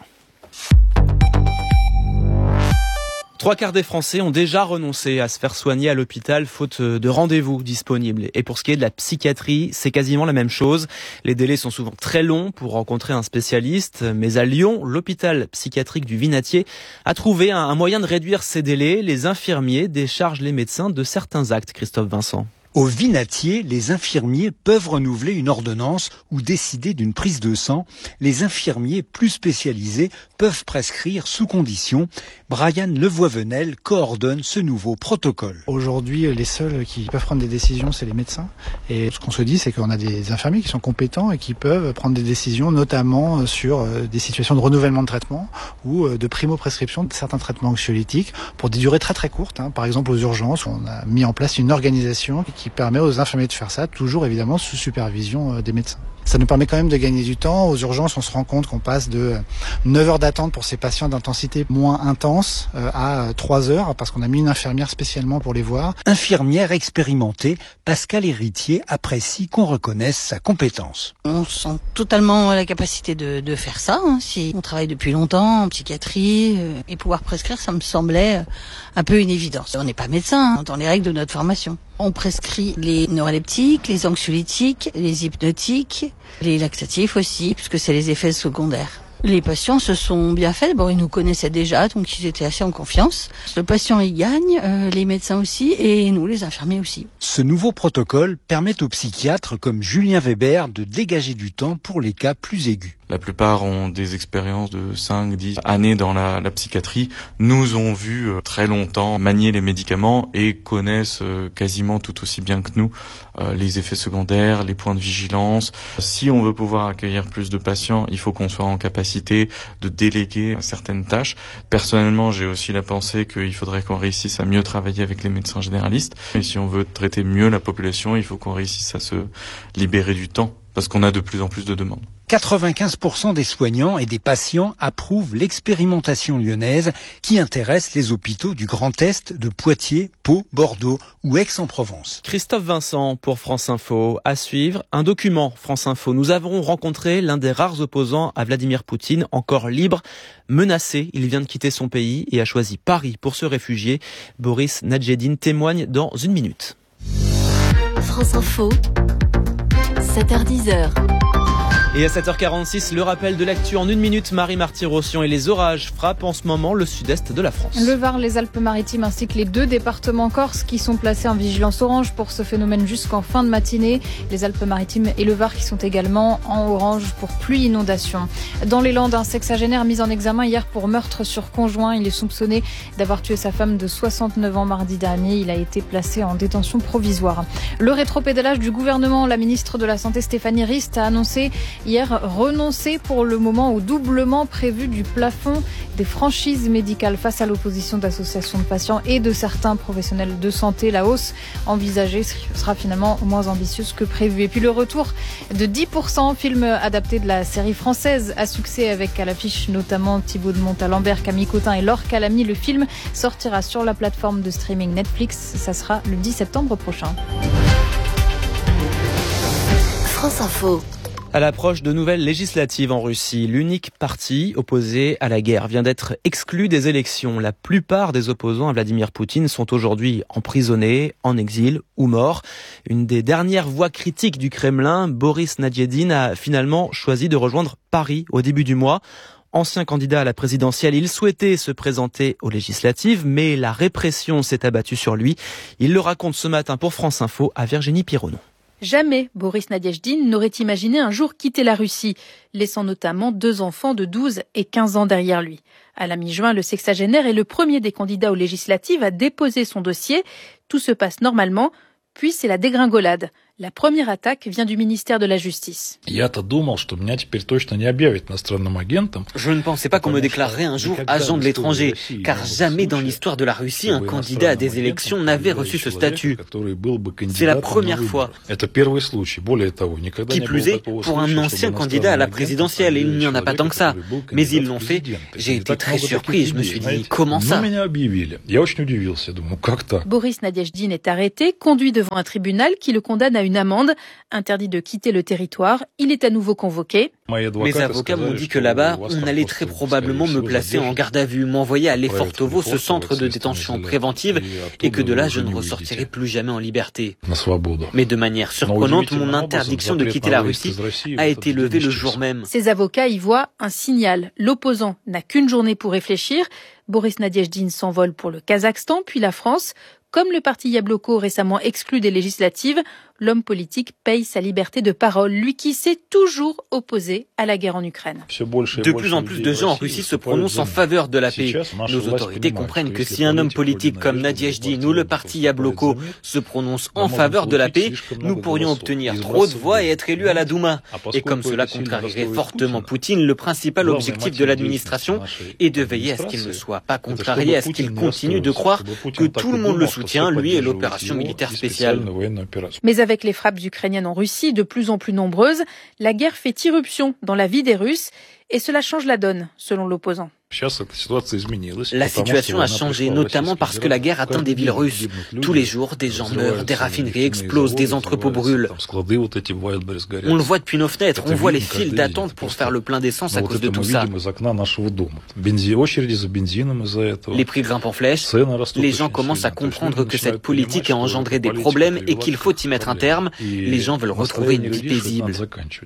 Trois quarts des Français ont déjà renoncé à se faire soigner à l'hôpital faute de rendez-vous disponibles. Et pour ce qui est de la psychiatrie, c'est quasiment la même chose. Les délais sont souvent très longs pour rencontrer un spécialiste. Mais à Lyon, l'hôpital psychiatrique du Vinatier a trouvé un moyen de réduire ces délais. Les infirmiers déchargent les médecins de certains actes. Christophe Vincent. Au Vinatier, les infirmiers peuvent renouveler une ordonnance ou décider d'une prise de sang. Les infirmiers plus spécialisés peuvent prescrire sous condition. Brian Levoivenel coordonne ce nouveau protocole. Aujourd'hui, les seuls qui peuvent prendre des décisions, c'est les médecins. Et ce qu'on se dit, c'est qu'on a des infirmiers qui sont compétents et qui peuvent prendre des décisions, notamment sur des situations de renouvellement de traitement ou de primo-prescription de certains traitements anxiolytiques pour des durées très très courtes. Par exemple, aux urgences, on a mis en place une organisation qui qui permet aux infirmiers de faire ça, toujours évidemment sous supervision des médecins. Ça nous permet quand même de gagner du temps. Aux urgences, on se rend compte qu'on passe de neuf heures d'attente pour ces patients d'intensité moins intense à trois heures parce qu'on a mis une infirmière spécialement pour les voir. Infirmière expérimentée, Pascal Héritier apprécie qu'on reconnaisse sa compétence. On sent totalement la capacité de, de faire ça. Hein. Si on travaille depuis longtemps en psychiatrie euh, et pouvoir prescrire, ça me semblait un peu une évidence. On n'est pas médecin, hein, dans les règles de notre formation. On prescrit les neuroleptiques, les anxiolytiques, les hypnotiques, les laxatifs aussi, puisque c'est les effets secondaires. Les patients se sont bien faits. Bon, ils nous connaissaient déjà, donc ils étaient assez en confiance. Le patient y gagne, euh, les médecins aussi, et nous, les infirmiers aussi. Ce nouveau protocole permet aux psychiatres comme Julien Weber de dégager du temps pour les cas plus aigus. La plupart ont des expériences de cinq dix années dans la, la psychiatrie, nous ont vu euh, très longtemps manier les médicaments et connaissent euh, quasiment tout aussi bien que nous euh, les effets secondaires, les points de vigilance. Si on veut pouvoir accueillir plus de patients, il faut qu'on soit en capacité de déléguer certaines tâches. Personnellement, j'ai aussi la pensée qu'il faudrait qu'on réussisse à mieux travailler avec les médecins généralistes. Et si on veut traiter mieux la population, il faut qu'on réussisse à se libérer du temps, parce qu'on a de plus en plus de demandes. quatre-vingt-quinze pour cent des soignants et des patients approuvent l'expérimentation lyonnaise qui intéresse les hôpitaux du Grand Est, de Poitiers, Pau, Bordeaux ou Aix-en-Provence. Christophe Vincent pour France Info. À suivre, un document France Info. Nous avons rencontré l'un des rares opposants à Vladimir Poutine, encore libre, menacé. Il vient de quitter son pays et a choisi Paris pour se réfugier. Boris Nadjeddine témoigne dans une minute. France Info, sept heures dix. Et à sept heures quarante-six, le rappel de l'actu en une minute. Marie Marty-Rossion, et les orages frappent en ce moment le sud-est de la France. Le Var, les Alpes-Maritimes ainsi que les deux départements corses qui sont placés en vigilance orange pour ce phénomène jusqu'en fin de matinée. Les Alpes-Maritimes et le Var qui sont également en orange pour pluie inondation. Dans les Landes, un sexagénaire mis en examen hier pour meurtre sur conjoint. Il est soupçonné d'avoir tué sa femme de soixante-neuf ans mardi dernier. Il a été placé en détention provisoire. Le rétropédalage du gouvernement, la ministre de la Santé Stéphanie Rist a annoncé hier renoncer pour le moment au doublement prévu du plafond des franchises médicales face à l'opposition d'associations de patients et de certains professionnels de santé. La hausse envisagée sera finalement moins ambitieuse que prévu. Et puis le retour de dix pour cent, film adapté de la série française à succès avec à l'affiche notamment Thibaut de Montalembert, Camille Cotin et Laure Calamy. Le film sortira sur la plateforme de streaming Netflix. Ça sera le dix septembre prochain. France Info. À l'approche de nouvelles législatives en Russie, l'unique parti opposé à la guerre vient d'être exclu des élections. La plupart des opposants à Vladimir Poutine sont aujourd'hui emprisonnés, en exil ou morts. Une des dernières voix critiques du Kremlin, Boris Nadjedin, a finalement choisi de rejoindre Paris au début du mois. Ancien candidat à la présidentielle, il souhaitait se présenter aux législatives, mais la répression s'est abattue sur lui. Il le raconte ce matin pour France Info à Virginie Pironon. Jamais Boris Nadjedin n'aurait imaginé un jour quitter la Russie, laissant notamment deux enfants de douze et quinze ans derrière lui. À la mi-juin, le sexagénaire est le premier des candidats aux législatives à déposer son dossier. Tout se passe normalement, puis c'est la dégringolade. La première attaque vient du ministère de la Justice. Je ne pensais pas qu'on me déclarerait un jour agent de l'étranger, car jamais dans l'histoire de la Russie, un candidat à des élections n'avait reçu ce statut. C'est la première fois. Qui plus est, pour un ancien candidat à la présidentielle, il n'y en a pas tant que ça. Mais ils l'ont fait. J'ai été très surpris, je me suis dit, comment ça? Boris Nadjedin est arrêté, conduit devant un tribunal qui le condamne à une amende, interdit de quitter le territoire. Il est à nouveau convoqué. Mes avocats m'ont dit que là-bas, on allait très probablement me placer en garde à vue, m'envoyer à Lefortovo, ce centre de détention préventive, et que de là, je ne ressortirai plus jamais en liberté. Mais de manière surprenante, mon interdiction de quitter la Russie a été levée le jour même. Ses avocats y voient un signal. L'opposant n'a qu'une journée pour réfléchir. Boris Nadjedin s'envole pour le Kazakhstan, puis la France. Comme le parti Yabloko récemment exclu des législatives, l'homme politique paye sa liberté de parole, lui qui s'est toujours opposé à la guerre en Ukraine. De plus en plus de gens en Russie se prononcent en faveur de la paix. Nos autorités comprennent que si un homme politique comme Nadjedin ou le parti Yabloko se prononce en faveur de la paix, nous pourrions obtenir trop de voix et être élus à la Douma. Et comme cela contrarierait fortement Poutine, le principal objectif de l'administration est de veiller à ce qu'il ne soit pas contrarié, à ce qu'il continue de croire que tout le monde le soutient. Tient, lui, et l'opération militaire spéciale. Mais avec les frappes ukrainiennes en Russie de plus en plus nombreuses, la guerre fait irruption dans la vie des Russes et cela change la donne, selon l'opposant. La situation a changé, notamment parce que la guerre atteint des villes russes. Tous les jours, des gens meurent, des raffineries explosent, des entrepôts brûlent. On le voit depuis nos fenêtres, on voit les files d'attente pour faire le plein d'essence à cause de tout ça. Les prix grimpent en flèche, les gens commencent à comprendre que cette politique a engendré des problèmes et qu'il faut y mettre un terme. Les gens veulent retrouver une vie paisible.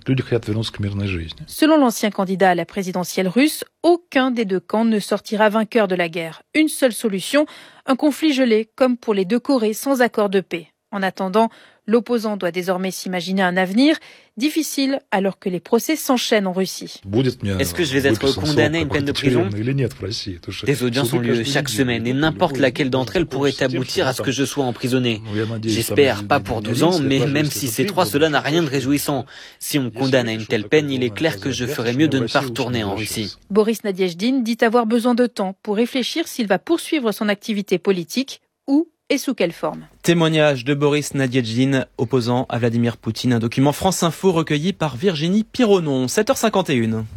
Selon l'ancien candidat à la présidentielle russe, aucun des deux camps ne sortira vainqueur de la guerre. Une seule solution, un conflit gelé, comme pour les deux Corées, sans accord de paix. En attendant, l'opposant doit désormais s'imaginer un avenir difficile alors que les procès s'enchaînent en Russie. Est-ce que je vais être condamné à une peine de prison? Des audiences ont lieu chaque semaine et n'importe laquelle d'entre elles pourrait aboutir à ce que je sois emprisonné. J'espère pas pour douze ans, mais même si c'est trois, cela n'a rien de réjouissant. Si on me condamne à une telle peine, il est clair que je ferais mieux de ne pas retourner en Russie. Boris Nadjedin dit avoir besoin de temps pour réfléchir s'il va poursuivre son activité politique ou et sous quelle forme. Témoignage de Boris Nadjedin, opposant à Vladimir Poutine. Un document France Info recueilli par Virginie Pironon. sept heures cinquante et une.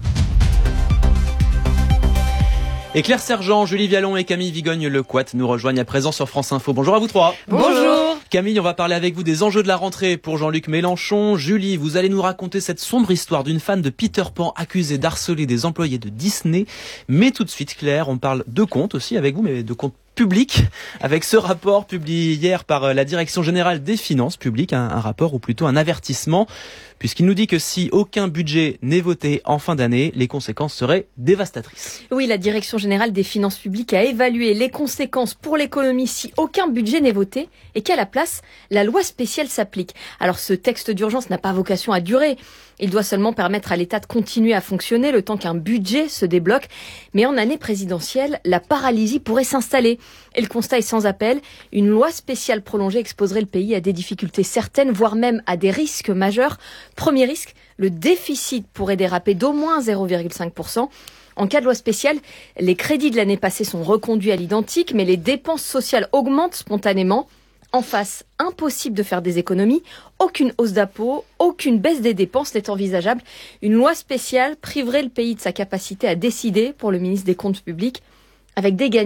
Et Claire Sergent, Julie Vialon et Camille Vigogne-Lecoite nous rejoignent à présent sur France Info. Bonjour à vous trois. Bonjour. Camille, on va parler avec vous des enjeux de la rentrée pour Jean-Luc Mélenchon. Julie, vous allez nous raconter cette sombre histoire d'une fan de Peter Pan accusée d'harceler des employés de Disney. Mais tout de suite, Claire, on parle de comptes aussi avec vous, mais de comptes publics, avec ce rapport publié hier par la Direction Générale des Finances Publiques, un, un rapport ou plutôt un avertissement, puisqu'il nous dit que si aucun budget n'est voté en fin d'année, les conséquences seraient dévastatrices. Oui, la Direction Générale des Finances Publiques a évalué les conséquences pour l'économie si aucun budget n'est voté et qu'à la place, la loi spéciale s'applique. Alors ce texte d'urgence n'a pas vocation à durer. Il doit seulement permettre à l'État de continuer à fonctionner le temps qu'un budget se débloque. Mais en année présidentielle, la paralysie pourrait s'installer. Et le constat est sans appel. Une loi spéciale prolongée exposerait le pays à des difficultés certaines, voire même à des risques majeurs. Premier risque, le déficit pourrait déraper d'au moins zéro virgule cinq pour cent. En cas de loi spéciale, les crédits de l'année passée sont reconduits à l'identique, mais les dépenses sociales augmentent spontanément. En face, impossible de faire des économies, aucune hausse d'impôts, aucune baisse des dépenses n'est envisageable. Une loi spéciale priverait le pays de sa capacité à décider pour le ministre des Comptes publics, avec des gagnants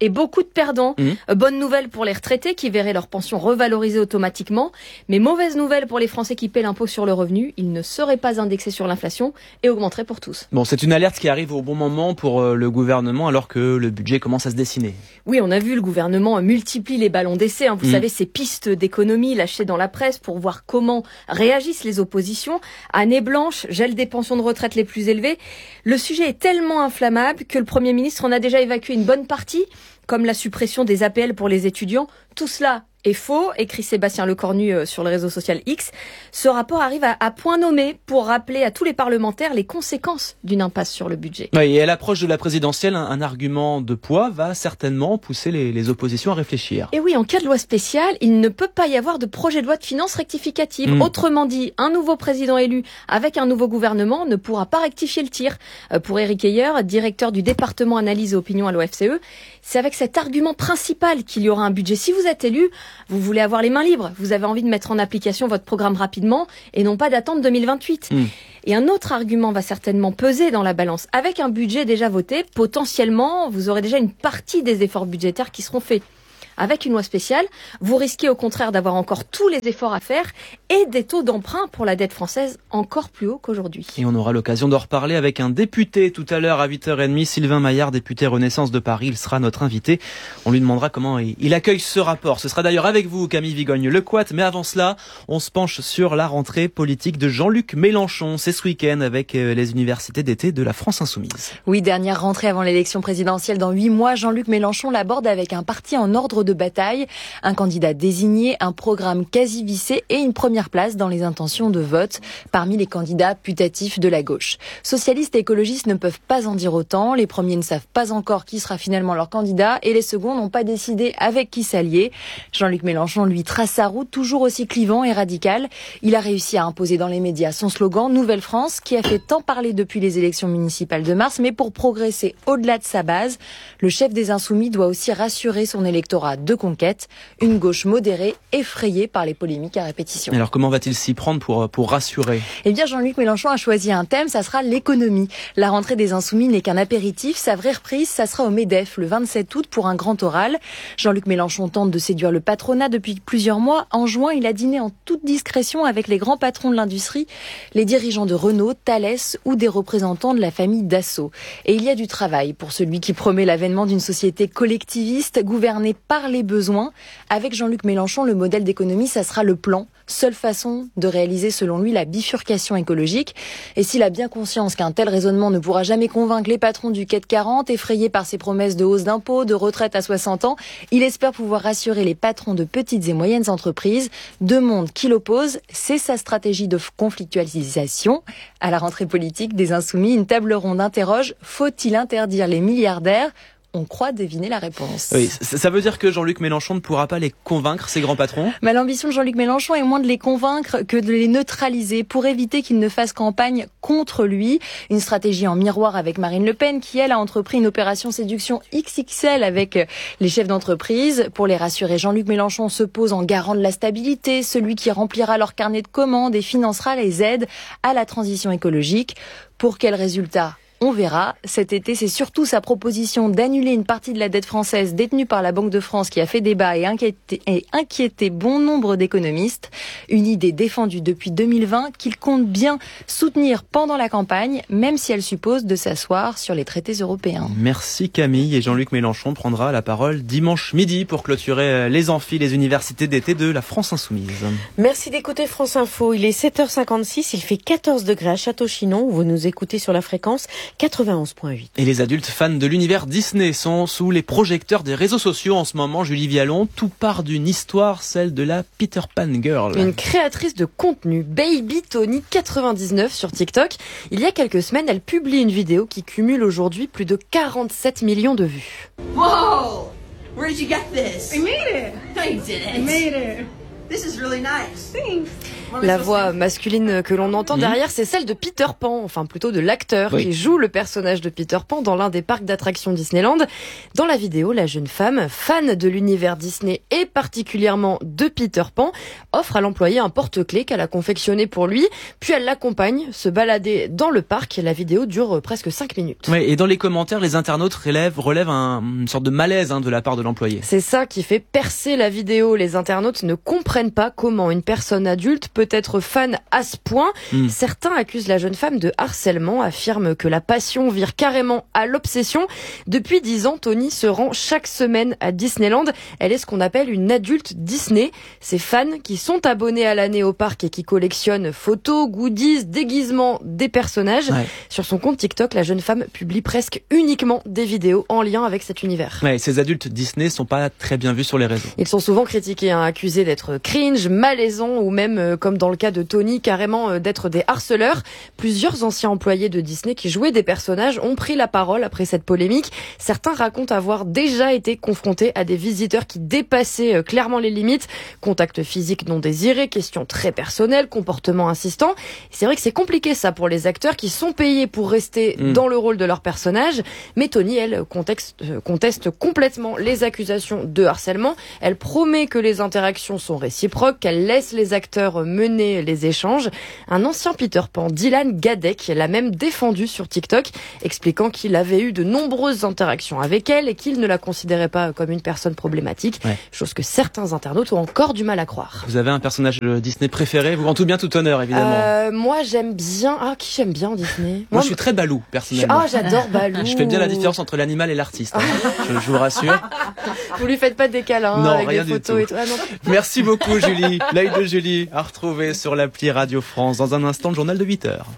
et beaucoup de perdants. Mmh. Bonne nouvelle pour les retraités qui verraient leur pension revalorisée automatiquement, mais mauvaise nouvelle pour les Français qui paient l'impôt sur le revenu. Il ne serait pas indexé sur l'inflation et augmenterait pour tous. Bon, c'est une alerte qui arrive au bon moment pour le gouvernement alors que le budget commence à se dessiner. Oui, on a vu le gouvernement multiplie les ballons d'essai. Hein. Vous mmh. savez, ces pistes d'économie lâchées dans la presse pour voir comment réagissent les oppositions. Année blanche, gel des pensions de retraite les plus élevées. Le sujet est tellement inflammable que le Premier ministre en a déjà évacué une bonne partie, comme la suppression des A P L pour les étudiants. Tout cela est faux, écrit Sébastien Lecornu sur le réseau social X. Ce rapport arrive à, à point nommé pour rappeler à tous les parlementaires les conséquences d'une impasse sur le budget. Oui, et à l'approche de la présidentielle, un, un argument de poids va certainement pousser les, les oppositions à réfléchir. Et oui, en cas de loi spéciale, il ne peut pas y avoir de projet de loi de finances rectificative. Mmh. Autrement dit, un nouveau président élu avec un nouveau gouvernement ne pourra pas rectifier le tir. Euh, pour Éric Heyer, directeur du département analyse et opinion à l'O F C E, c'est avec cet argument principal qu'il y aura un budget. Si vous êtes élu, vous voulez avoir les mains libres, vous avez envie de mettre en application votre programme rapidement et non pas d'attendre deux mille vingt-huit. Mmh. Et un autre argument va certainement peser dans la balance. Avec un budget déjà voté, potentiellement, vous aurez déjà une partie des efforts budgétaires qui seront faits. Avec une loi spéciale, vous risquez au contraire d'avoir encore tous les efforts à faire et des taux d'emprunt pour la dette française encore plus hauts qu'aujourd'hui. Et on aura l'occasion d'en reparler avec un député tout à l'heure à huit heures trente, Sylvain Maillard, député Renaissance de Paris. Il sera notre invité. On lui demandera comment il accueille ce rapport. Ce sera d'ailleurs avec vous, Camille Vigogne-Lecoat. Mais avant cela, on se penche sur la rentrée politique de Jean-Luc Mélenchon. C'est ce week-end avec les universités d'été de la France Insoumise. Oui, dernière rentrée avant l'élection présidentielle dans huit mois. Jean-Luc Mélenchon l'aborde avec un parti en ordre de bataille, un candidat désigné, un programme quasi vissé et une première place dans les intentions de vote parmi les candidats putatifs de la gauche. Socialistes et écologistes ne peuvent pas en dire autant. Les premiers ne savent pas encore qui sera finalement leur candidat et les seconds n'ont pas décidé avec qui s'allier. Jean-Luc Mélenchon, lui, trace sa route, toujours aussi clivant et radical. Il a réussi à imposer dans les médias son slogan « Nouvelle France » qui a fait tant parler depuis les élections municipales de mars, mais pour progresser au-delà de sa base, le chef des Insoumis doit aussi rassurer son électorat de conquête, une gauche modérée, effrayée par les polémiques à répétition. Alors comment va-t-il s'y prendre pour, pour rassurer ? Eh bien, Jean-Luc Mélenchon a choisi un thème, ça sera l'économie. La rentrée des Insoumis n'est qu'un apéritif, sa vraie reprise, ça sera au MEDEF, le vingt-sept août, pour un grand oral. Jean-Luc Mélenchon tente de séduire le patronat depuis plusieurs mois. En juin, il a dîné en toute discrétion avec les grands patrons de l'industrie, les dirigeants de Renault, Thales ou des représentants de la famille Dassault. Et il y a du travail pour celui qui promet l'avènement d'une société collectiviste, gouvernée par les besoins. Avec Jean-Luc Mélenchon, le modèle d'économie, ça sera le plan. Seule façon de réaliser, selon lui, la bifurcation écologique. Et s'il a bien conscience qu'un tel raisonnement ne pourra jamais convaincre les patrons du C A C quarante, effrayés par ses promesses de hausse d'impôts, de retraite à soixante ans, il espère pouvoir rassurer les patrons de petites et moyennes entreprises. Deux mondes qui l'opposent, c'est sa stratégie de conflictualisation. À la rentrée politique des Insoumis, une table ronde interroge « Faut-il interdire les milliardaires ?» On croit deviner la réponse. Oui, ça veut dire que Jean-Luc Mélenchon ne pourra pas les convaincre, ces grands patrons ? Mais l'ambition de Jean-Luc Mélenchon est moins de les convaincre que de les neutraliser pour éviter qu'ils ne fassent campagne contre lui. Une stratégie en miroir avec Marine Le Pen qui, elle, a entrepris une opération séduction X X L avec les chefs d'entreprise. Pour les rassurer, Jean-Luc Mélenchon se pose en garant de la stabilité, celui qui remplira leur carnet de commandes et financera les aides à la transition écologique. Pour quel résultat ? On verra. Cet été, c'est surtout sa proposition d'annuler une partie de la dette française détenue par la Banque de France qui a fait débat et inquiété, et inquiété bon nombre d'économistes. Une idée défendue depuis deux mille vingt qu'il compte bien soutenir pendant la campagne, même si elle suppose de s'asseoir sur les traités européens. Merci Camille. Et Jean-Luc Mélenchon prendra la parole dimanche midi pour clôturer les amphis, les universités d'été de la France Insoumise. Merci d'écouter France Info. Il est sept heures cinquante-six, il fait quatorze degrés à Château-Chinon. Vous nous écoutez sur la fréquence quatre-vingt-onze point huit. Et les adultes fans de l'univers Disney sont sous les projecteurs des réseaux sociaux en ce moment. Julie Vialon, tout part d'une histoire, celle de la Peter Pan Girl. Une créatrice de contenu, Baby Tony quatre-vingt-dix-neuf sur TikTok. Il y a quelques semaines, elle publie une vidéo qui cumule aujourd'hui plus de quarante-sept millions de vues. Whoa! Where did you get this? I made it. No, you didn't. I made it. This is really nice. Thanks. La voix masculine que l'on entend derrière, c'est celle de Peter Pan, enfin plutôt de l'acteur oui. qui joue le personnage de Peter Pan dans l'un des parcs d'attractions Disneyland. Dans la vidéo, la jeune femme, fan de l'univers Disney et particulièrement de Peter Pan, offre à l'employé un porte-clés qu'elle a confectionné pour lui, puis elle l'accompagne se balader dans le parc. La vidéo dure presque cinq minutes. Ouais, et dans les commentaires, les internautes relèvent, relèvent un, une sorte de malaise hein, de la part de l'employé. C'est ça qui fait percer la vidéo. Les internautes ne comprennent pas comment une personne adulte peut être fan à ce point. Mmh. Certains accusent la jeune femme de harcèlement, affirment que la passion vire carrément à l'obsession. Depuis dix ans, Tony se rend chaque semaine à Disneyland. Elle est ce qu'on appelle une adulte Disney. Ces fans qui sont abonnés à l'année au parc et qui collectionnent photos, goodies, déguisements des personnages. Ouais. Sur son compte TikTok, la jeune femme publie presque uniquement des vidéos en lien avec cet univers. Ouais, ces adultes Disney sont pas très bien vus sur les réseaux. Ils sont souvent critiqués, hein, accusés d'être cringe, malaisants ou même, euh, comme dans le cas de Tony, carrément euh, d'être des harceleurs. Plusieurs anciens employés de Disney qui jouaient des personnages ont pris la parole après cette polémique. Certains racontent avoir déjà été confrontés à des visiteurs qui dépassaient euh, clairement les limites. Contact physique non désiré, questions très personnelles, comportement insistant. C'est vrai que c'est compliqué ça pour les acteurs qui sont payés pour rester mmh. dans le rôle de leur personnage. Mais Tony, elle, contexte, euh, conteste complètement les accusations de harcèlement. Elle promet que les interactions sont réciproques, qu'elle laisse les acteurs mener les échanges. Un ancien Peter Pan, Dylan Gadek, l'a même défendu sur TikTok, expliquant qu'il avait eu de nombreuses interactions avec elle et qu'il ne la considérait pas comme une personne problématique, ouais. chose que certains internautes ont encore du mal à croire. Vous avez un personnage Disney préféré, vous en tout bien tout honneur évidemment. Euh, moi j'aime bien, ah qui j'aime bien en Disney. Moi, moi je suis très Balou personnellement. Ah j'adore Balou. Je fais bien la différence entre l'animal et l'artiste, hein. je, je vous rassure. Vous lui faites pas des câlins non, avec rien des photos du et tout. Ah, non. Merci beaucoup Julie. L'œil de Julie à retrouver sur l'appli Radio France. Dans un instant, le journal de huit heures.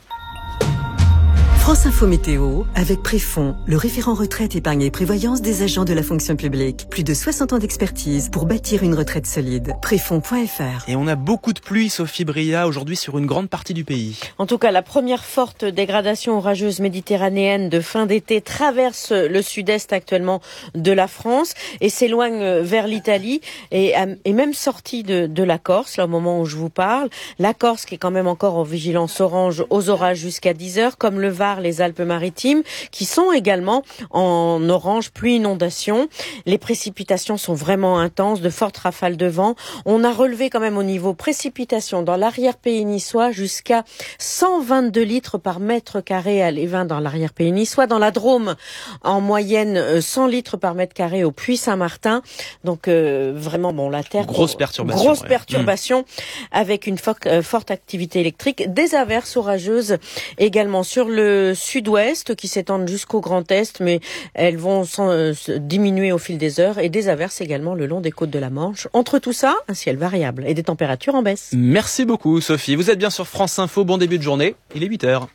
France Info Météo, avec Préfond, le référent retraite, épargne et prévoyance des agents de la fonction publique. Plus de soixante ans d'expertise pour bâtir une retraite solide. Préfond point F R. Et on a beaucoup de pluie, Sophie Bria, aujourd'hui sur une grande partie du pays. En tout cas, la première forte dégradation orageuse méditerranéenne de fin d'été traverse le sud-est actuellement de la France et s'éloigne vers l'Italie et est même sortie de, de la Corse, là au moment où je vous parle. La Corse qui est quand même encore en vigilance orange aux orages jusqu'à dix heures, comme le Var, les Alpes-Maritimes, qui sont également en orange pluie inondation. Les précipitations sont vraiment intenses, de fortes rafales de vent. On a relevé quand même au niveau précipitation dans l'arrière-pays niçois jusqu'à cent vingt-deux litres par mètre carré à l'Évin dans l'arrière-pays niçois. Dans la Drôme, en moyenne cent litres par mètre carré au Puy-Saint-Martin. Donc euh, vraiment, bon, la terre... Grosse perturbation. Grosse ouais. perturbation mmh. avec une fo- euh, forte activité électrique. Des averses orageuses également sur le sud-ouest qui s'étendent jusqu'au Grand Est, mais elles vont euh, diminuer au fil des heures, et des averses également le long des côtes de la Manche. Entre tout ça, un ciel variable et des températures en baisse. Merci beaucoup Sophie. Vous êtes bien sur France Info, bon début de journée, il est huit heures.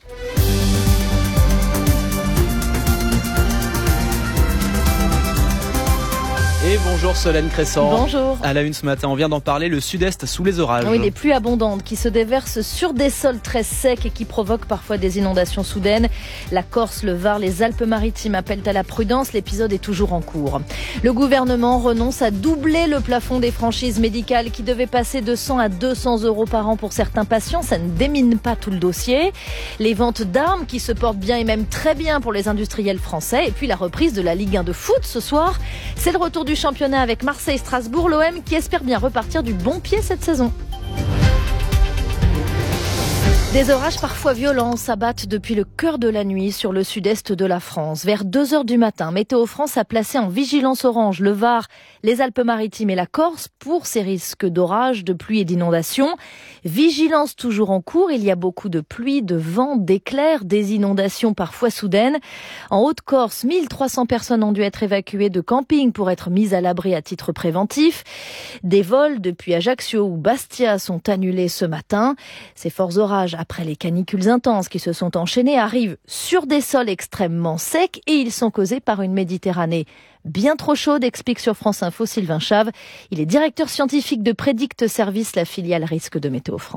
Et bonjour Solène Crescent. Bonjour. À la une ce matin, on vient d'en parler, le sud-est sous les orages. Oui, les pluies abondantes qui se déversent sur des sols très secs et qui provoquent parfois des inondations soudaines. La Corse, le Var, les Alpes-Maritimes appellent à la prudence. L'épisode est toujours en cours. Le gouvernement renonce à doubler le plafond des franchises médicales qui devait passer de cent à deux cents euros par an pour certains patients. Ça ne démine pas tout le dossier. Les ventes d'armes qui se portent bien et même très bien pour les industriels français. Et puis la reprise de la Ligue un de foot ce soir. C'est le retour du championnat avec Marseille-Strasbourg, l'O M qui espère bien repartir du bon pied cette saison. Des orages parfois violents s'abattent depuis le cœur de la nuit sur le sud-est de la France. Vers deux heures du matin, Météo France a placé en vigilance orange le Var, les Alpes-Maritimes et la Corse pour ces risques d'orage, de pluie et d'inondation. Vigilance toujours en cours, il y a beaucoup de pluie, de vent, d'éclairs, des inondations parfois soudaines. En Haute-Corse, mille trois cents personnes ont dû être évacuées de camping pour être mises à l'abri à titre préventif. Des vols depuis Ajaccio ou Bastia sont annulés ce matin. Ces forts orages après les canicules intenses qui se sont enchaînées, arrivent sur des sols extrêmement secs et ils sont causés par une Méditerranée bien trop chaude, explique sur France Info Sylvain Chave. Il est directeur scientifique de Predict Service, la filiale risque de Météo France.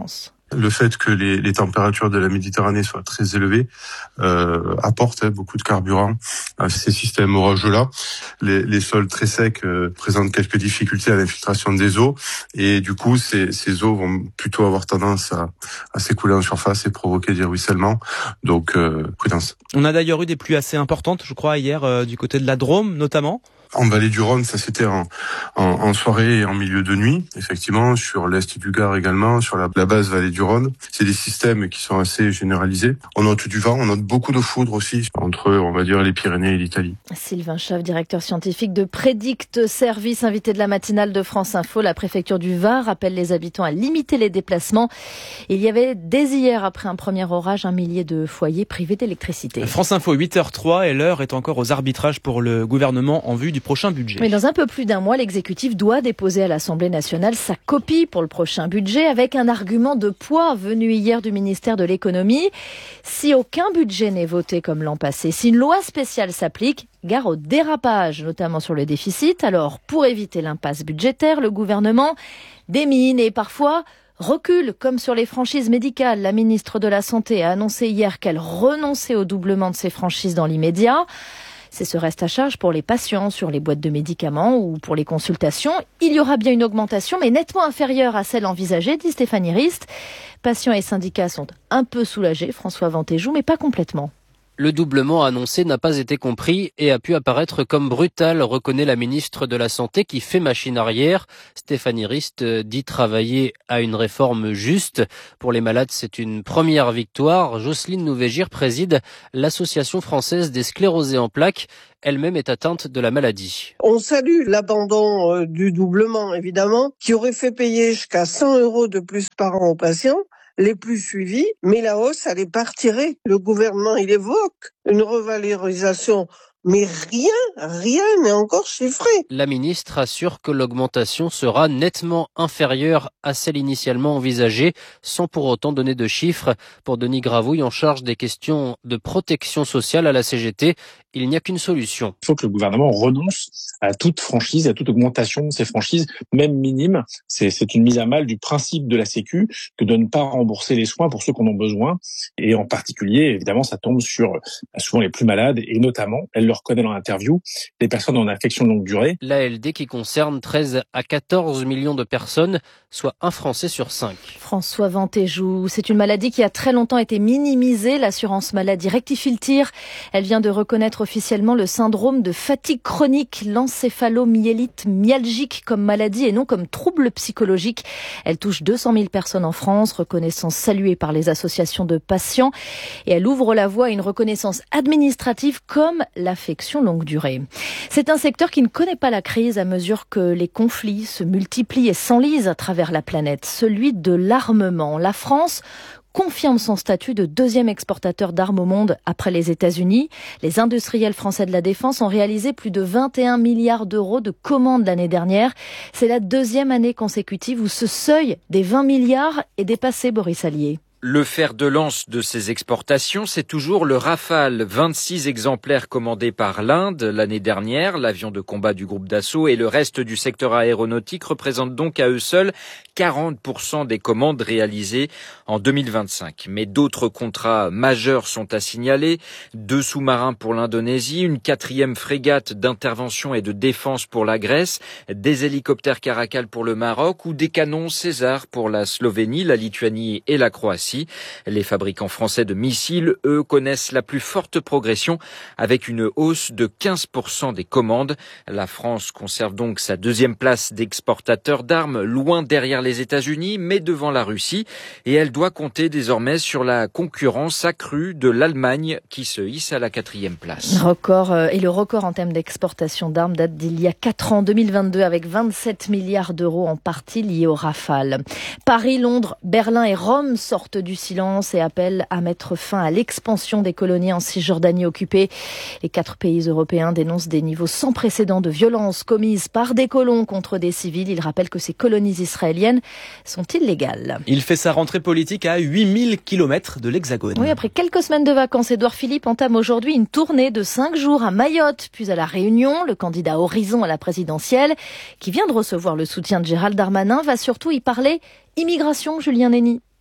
Le fait que les, les températures de la Méditerranée soient très élevées euh, apporte hein, beaucoup de carburant à ces systèmes orageux-là. Les, les sols très secs euh, présentent quelques difficultés à l'infiltration des eaux et du coup, ces, ces eaux vont plutôt avoir tendance à, à s'écouler en surface et provoquer des ruissellements. Donc, euh, prudence. On a d'ailleurs eu des pluies assez importantes, je crois, hier euh, du côté de la Drôme notamment. En vallée du Rhône, ça c'était en, en, en soirée et en milieu de nuit, effectivement, sur l'est du Gard également, sur la, la base vallée du Rhône. C'est des systèmes qui sont assez généralisés. On note du vent, on note beaucoup de foudre aussi, entre, on va dire, les Pyrénées et l'Italie. Sylvain Schaff, directeur scientifique de Predict Service, invité de la matinale de France Info. La préfecture du Var appelle les habitants à limiter les déplacements. Il y avait dès hier, après un premier orage, un millier de foyers privés d'électricité. France Info, huit heures zéro trois, et l'heure est encore aux arbitrages pour le gouvernement en vue du prochain budget. Mais dans un peu plus d'un mois, l'exécutif doit déposer à l'Assemblée nationale sa copie pour le prochain budget avec un argument de poids venu hier du ministère de l'économie. Si aucun budget n'est voté comme l'an passé, si une loi spéciale s'applique, gare au dérapage, notamment sur le déficit. Alors, pour éviter l'impasse budgétaire, le gouvernement démine et parfois recule, comme sur les franchises médicales. La ministre de la Santé a annoncé hier qu'elle renonçait au doublement de ses franchises dans l'immédiat. C'est ce reste à charge pour les patients sur les boîtes de médicaments ou pour les consultations. Il y aura bien une augmentation, mais nettement inférieure à celle envisagée, dit Stéphanie Rist. Patients et syndicats sont un peu soulagés, François Ventéjou, mais pas complètement. Le doublement annoncé n'a pas été compris et a pu apparaître comme brutal, reconnaît la ministre de la Santé qui fait machine arrière. Stéphanie Rist dit travailler à une réforme juste. Pour les malades, c'est une première victoire. Jocelyne Nouvégir préside l'Association française des sclérosés en plaques. Elle-même est atteinte de la maladie. On salue l'abandon euh, du doublement, évidemment, qui aurait fait payer jusqu'à cent euros de plus par an aux patients les plus suivis, mais la hausse, elle est pas retirée. Le gouvernement, il évoque une revalorisation, mais rien, rien n'est encore chiffré. La ministre assure que l'augmentation sera nettement inférieure à celle initialement envisagée, sans pour autant donner de chiffres. Pour Denis Gravouille, en charge des questions de protection sociale à la C G T, il n'y a qu'une solution. Il faut que le gouvernement renonce à toute franchise, à toute augmentation de ces franchises, même minimes. C'est, c'est une mise à mal du principe de la Sécu que de ne pas rembourser les soins pour ceux qui en ont besoin. Et en particulier, évidemment, ça tombe sur souvent les plus malades et notamment, elle le reconnaît dans l'interview, les personnes en affection de longue durée. L'A L D qui concerne treize à quatorze millions de personnes, soit un Français sur cinq. François Ventéjou, c'est une maladie qui a très longtemps été minimisée. L'assurance maladie rectifie le tir. Elle vient de reconnaître officiellement le syndrome de fatigue chronique, l'encéphalomyélite myalgique comme maladie et non comme trouble psychologique. Elle touche deux cent mille personnes en France, reconnaissance saluée par les associations de patients, et elle ouvre la voie à une reconnaissance administrative comme l'affection longue durée. C'est un secteur qui ne connaît pas la crise à mesure que les conflits se multiplient et s'enlisent à travers la planète, celui de l'armement. La France confirme son statut de deuxième exportateur d'armes au monde après les États-Unis. Les industriels français de la défense ont réalisé plus de vingt et un milliards d'euros de commandes l'année dernière. C'est la deuxième année consécutive où ce seuil des vingt milliards est dépassé, Boris Allier. Le fer de lance de ces exportations, c'est toujours le Rafale. vingt-six exemplaires commandés par l'Inde l'année dernière. L'avion de combat du groupe Dassault et le reste du secteur aéronautique représentent donc à eux seuls quarante pour cent des commandes réalisées en deux mille vingt-cinq. Mais d'autres contrats majeurs sont à signaler. Deux sous-marins pour l'Indonésie, une quatrième frégate d'intervention et de défense pour la Grèce, des hélicoptères Caracal pour le Maroc ou des canons César pour la Slovénie, la Lituanie et la Croatie. Les fabricants français de missiles, eux, connaissent la plus forte progression avec une hausse de quinze pour cent des commandes. La France conserve donc sa deuxième place d'exportateur d'armes, loin derrière les États-Unis, mais devant la Russie. Et elle doit compter désormais sur la concurrence accrue de l'Allemagne qui se hisse à la quatrième place. Record, et le record en termes d'exportation d'armes date d'il y a quatre ans, deux mille vingt-deux, avec vingt-sept milliards d'euros en partie liés au Rafale. Paris, Londres, Berlin et Rome sortent du silence et appellent à mettre fin à l'expansion des colonies en Cisjordanie occupée. Les quatre pays européens dénoncent des niveaux sans précédent de violence commises par des colons contre des civils. Ils rappellent que ces colonies israéliennes sont illégales. Il fait sa rentrée politique à huit mille kilomètres de l'Hexagone. Oui, après quelques semaines de vacances, Édouard Philippe entame aujourd'hui une tournée de cinq jours à Mayotte, puis à La Réunion. Le candidat Horizon à la présidentielle, qui vient de recevoir le soutien de Gérald Darmanin, va surtout y parler immigration, Julien Nény.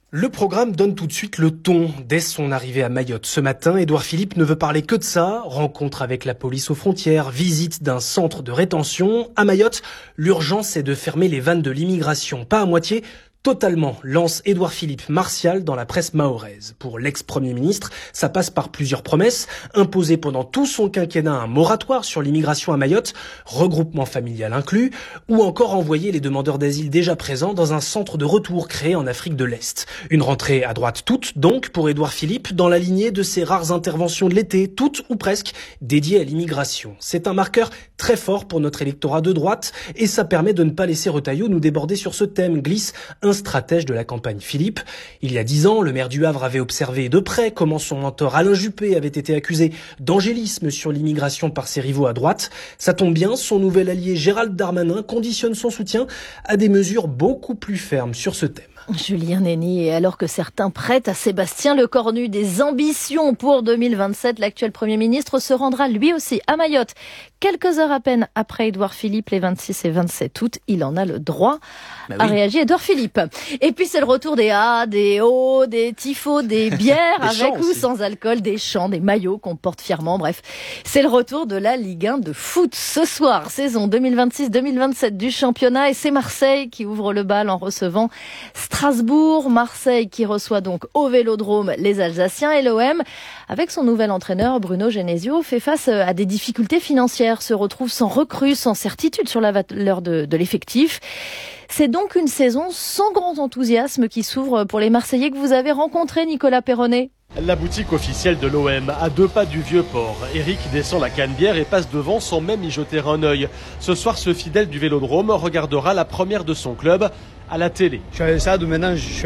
Le programme donne tout de suite le ton. Dès son arrivée à Mayotte ce matin, Édouard Philippe ne veut parler que de ça. Rencontre avec la police aux frontières, visite d'un centre de rétention. À Mayotte, l'urgence est de fermer les vannes de l'immigration, pas à moitié, totalement, lance Édouard Philippe martial dans la presse mahoraise. Pour l'ex-premier ministre, ça passe par plusieurs promesses. Imposer pendant tout son quinquennat un moratoire sur l'immigration à Mayotte, regroupement familial inclus, ou encore envoyer les demandeurs d'asile déjà présents dans un centre de retour créé en Afrique de l'Est. Une rentrée à droite toute, donc, pour Édouard Philippe, dans la lignée de ses rares interventions de l'été, toutes ou presque dédiées à l'immigration. C'est un marqueur très fort pour notre électorat de droite, et ça permet de ne pas laisser Retailleau nous déborder sur ce thème, glisse un stratège de la campagne Philippe. Il y a dix ans, le maire du Havre avait observé de près comment son mentor Alain Juppé avait été accusé d'angélisme sur l'immigration par ses rivaux à droite. Ça tombe bien, son nouvel allié Gérald Darmanin conditionne son soutien à des mesures beaucoup plus fermes sur ce thème. Julien Néni, et alors que certains prêtent à Sébastien Lecornu des ambitions pour deux mille vingt-sept, l'actuel Premier ministre se rendra lui aussi à Mayotte. Quelques heures à peine après Édouard Philippe, les vingt-six et vingt-sept août, il en a le droit bah oui. à réagir. Édouard Philippe. Et puis c'est le retour des A, des O, des tifos, des bières des avec ou sans alcool, des chants, des maillots qu'on porte fièrement. Bref, c'est le retour de la Ligue un de foot ce soir, saison deux mille vingt-six deux mille vingt-sept du championnat, et c'est Marseille qui ouvre le bal en recevant Strasbourg. Marseille qui reçoit donc au Vélodrome les Alsaciens, et l'O M, avec son nouvel entraîneur Bruno Genesio, fait face à des difficultés financières, se retrouve sans recrue, sans certitude sur la valeur de, de l'effectif. C'est donc une saison sans grand enthousiasme qui s'ouvre pour les Marseillais que vous avez rencontrés, Nicolas Perronnet. La boutique officielle de l'O M, à deux pas du Vieux-Port. Eric descend la Canebière et passe devant sans même y jeter un œil. Ce soir, ce fidèle du Vélodrome regardera la première de son club à la télé. Je suis à ça, maintenant je suis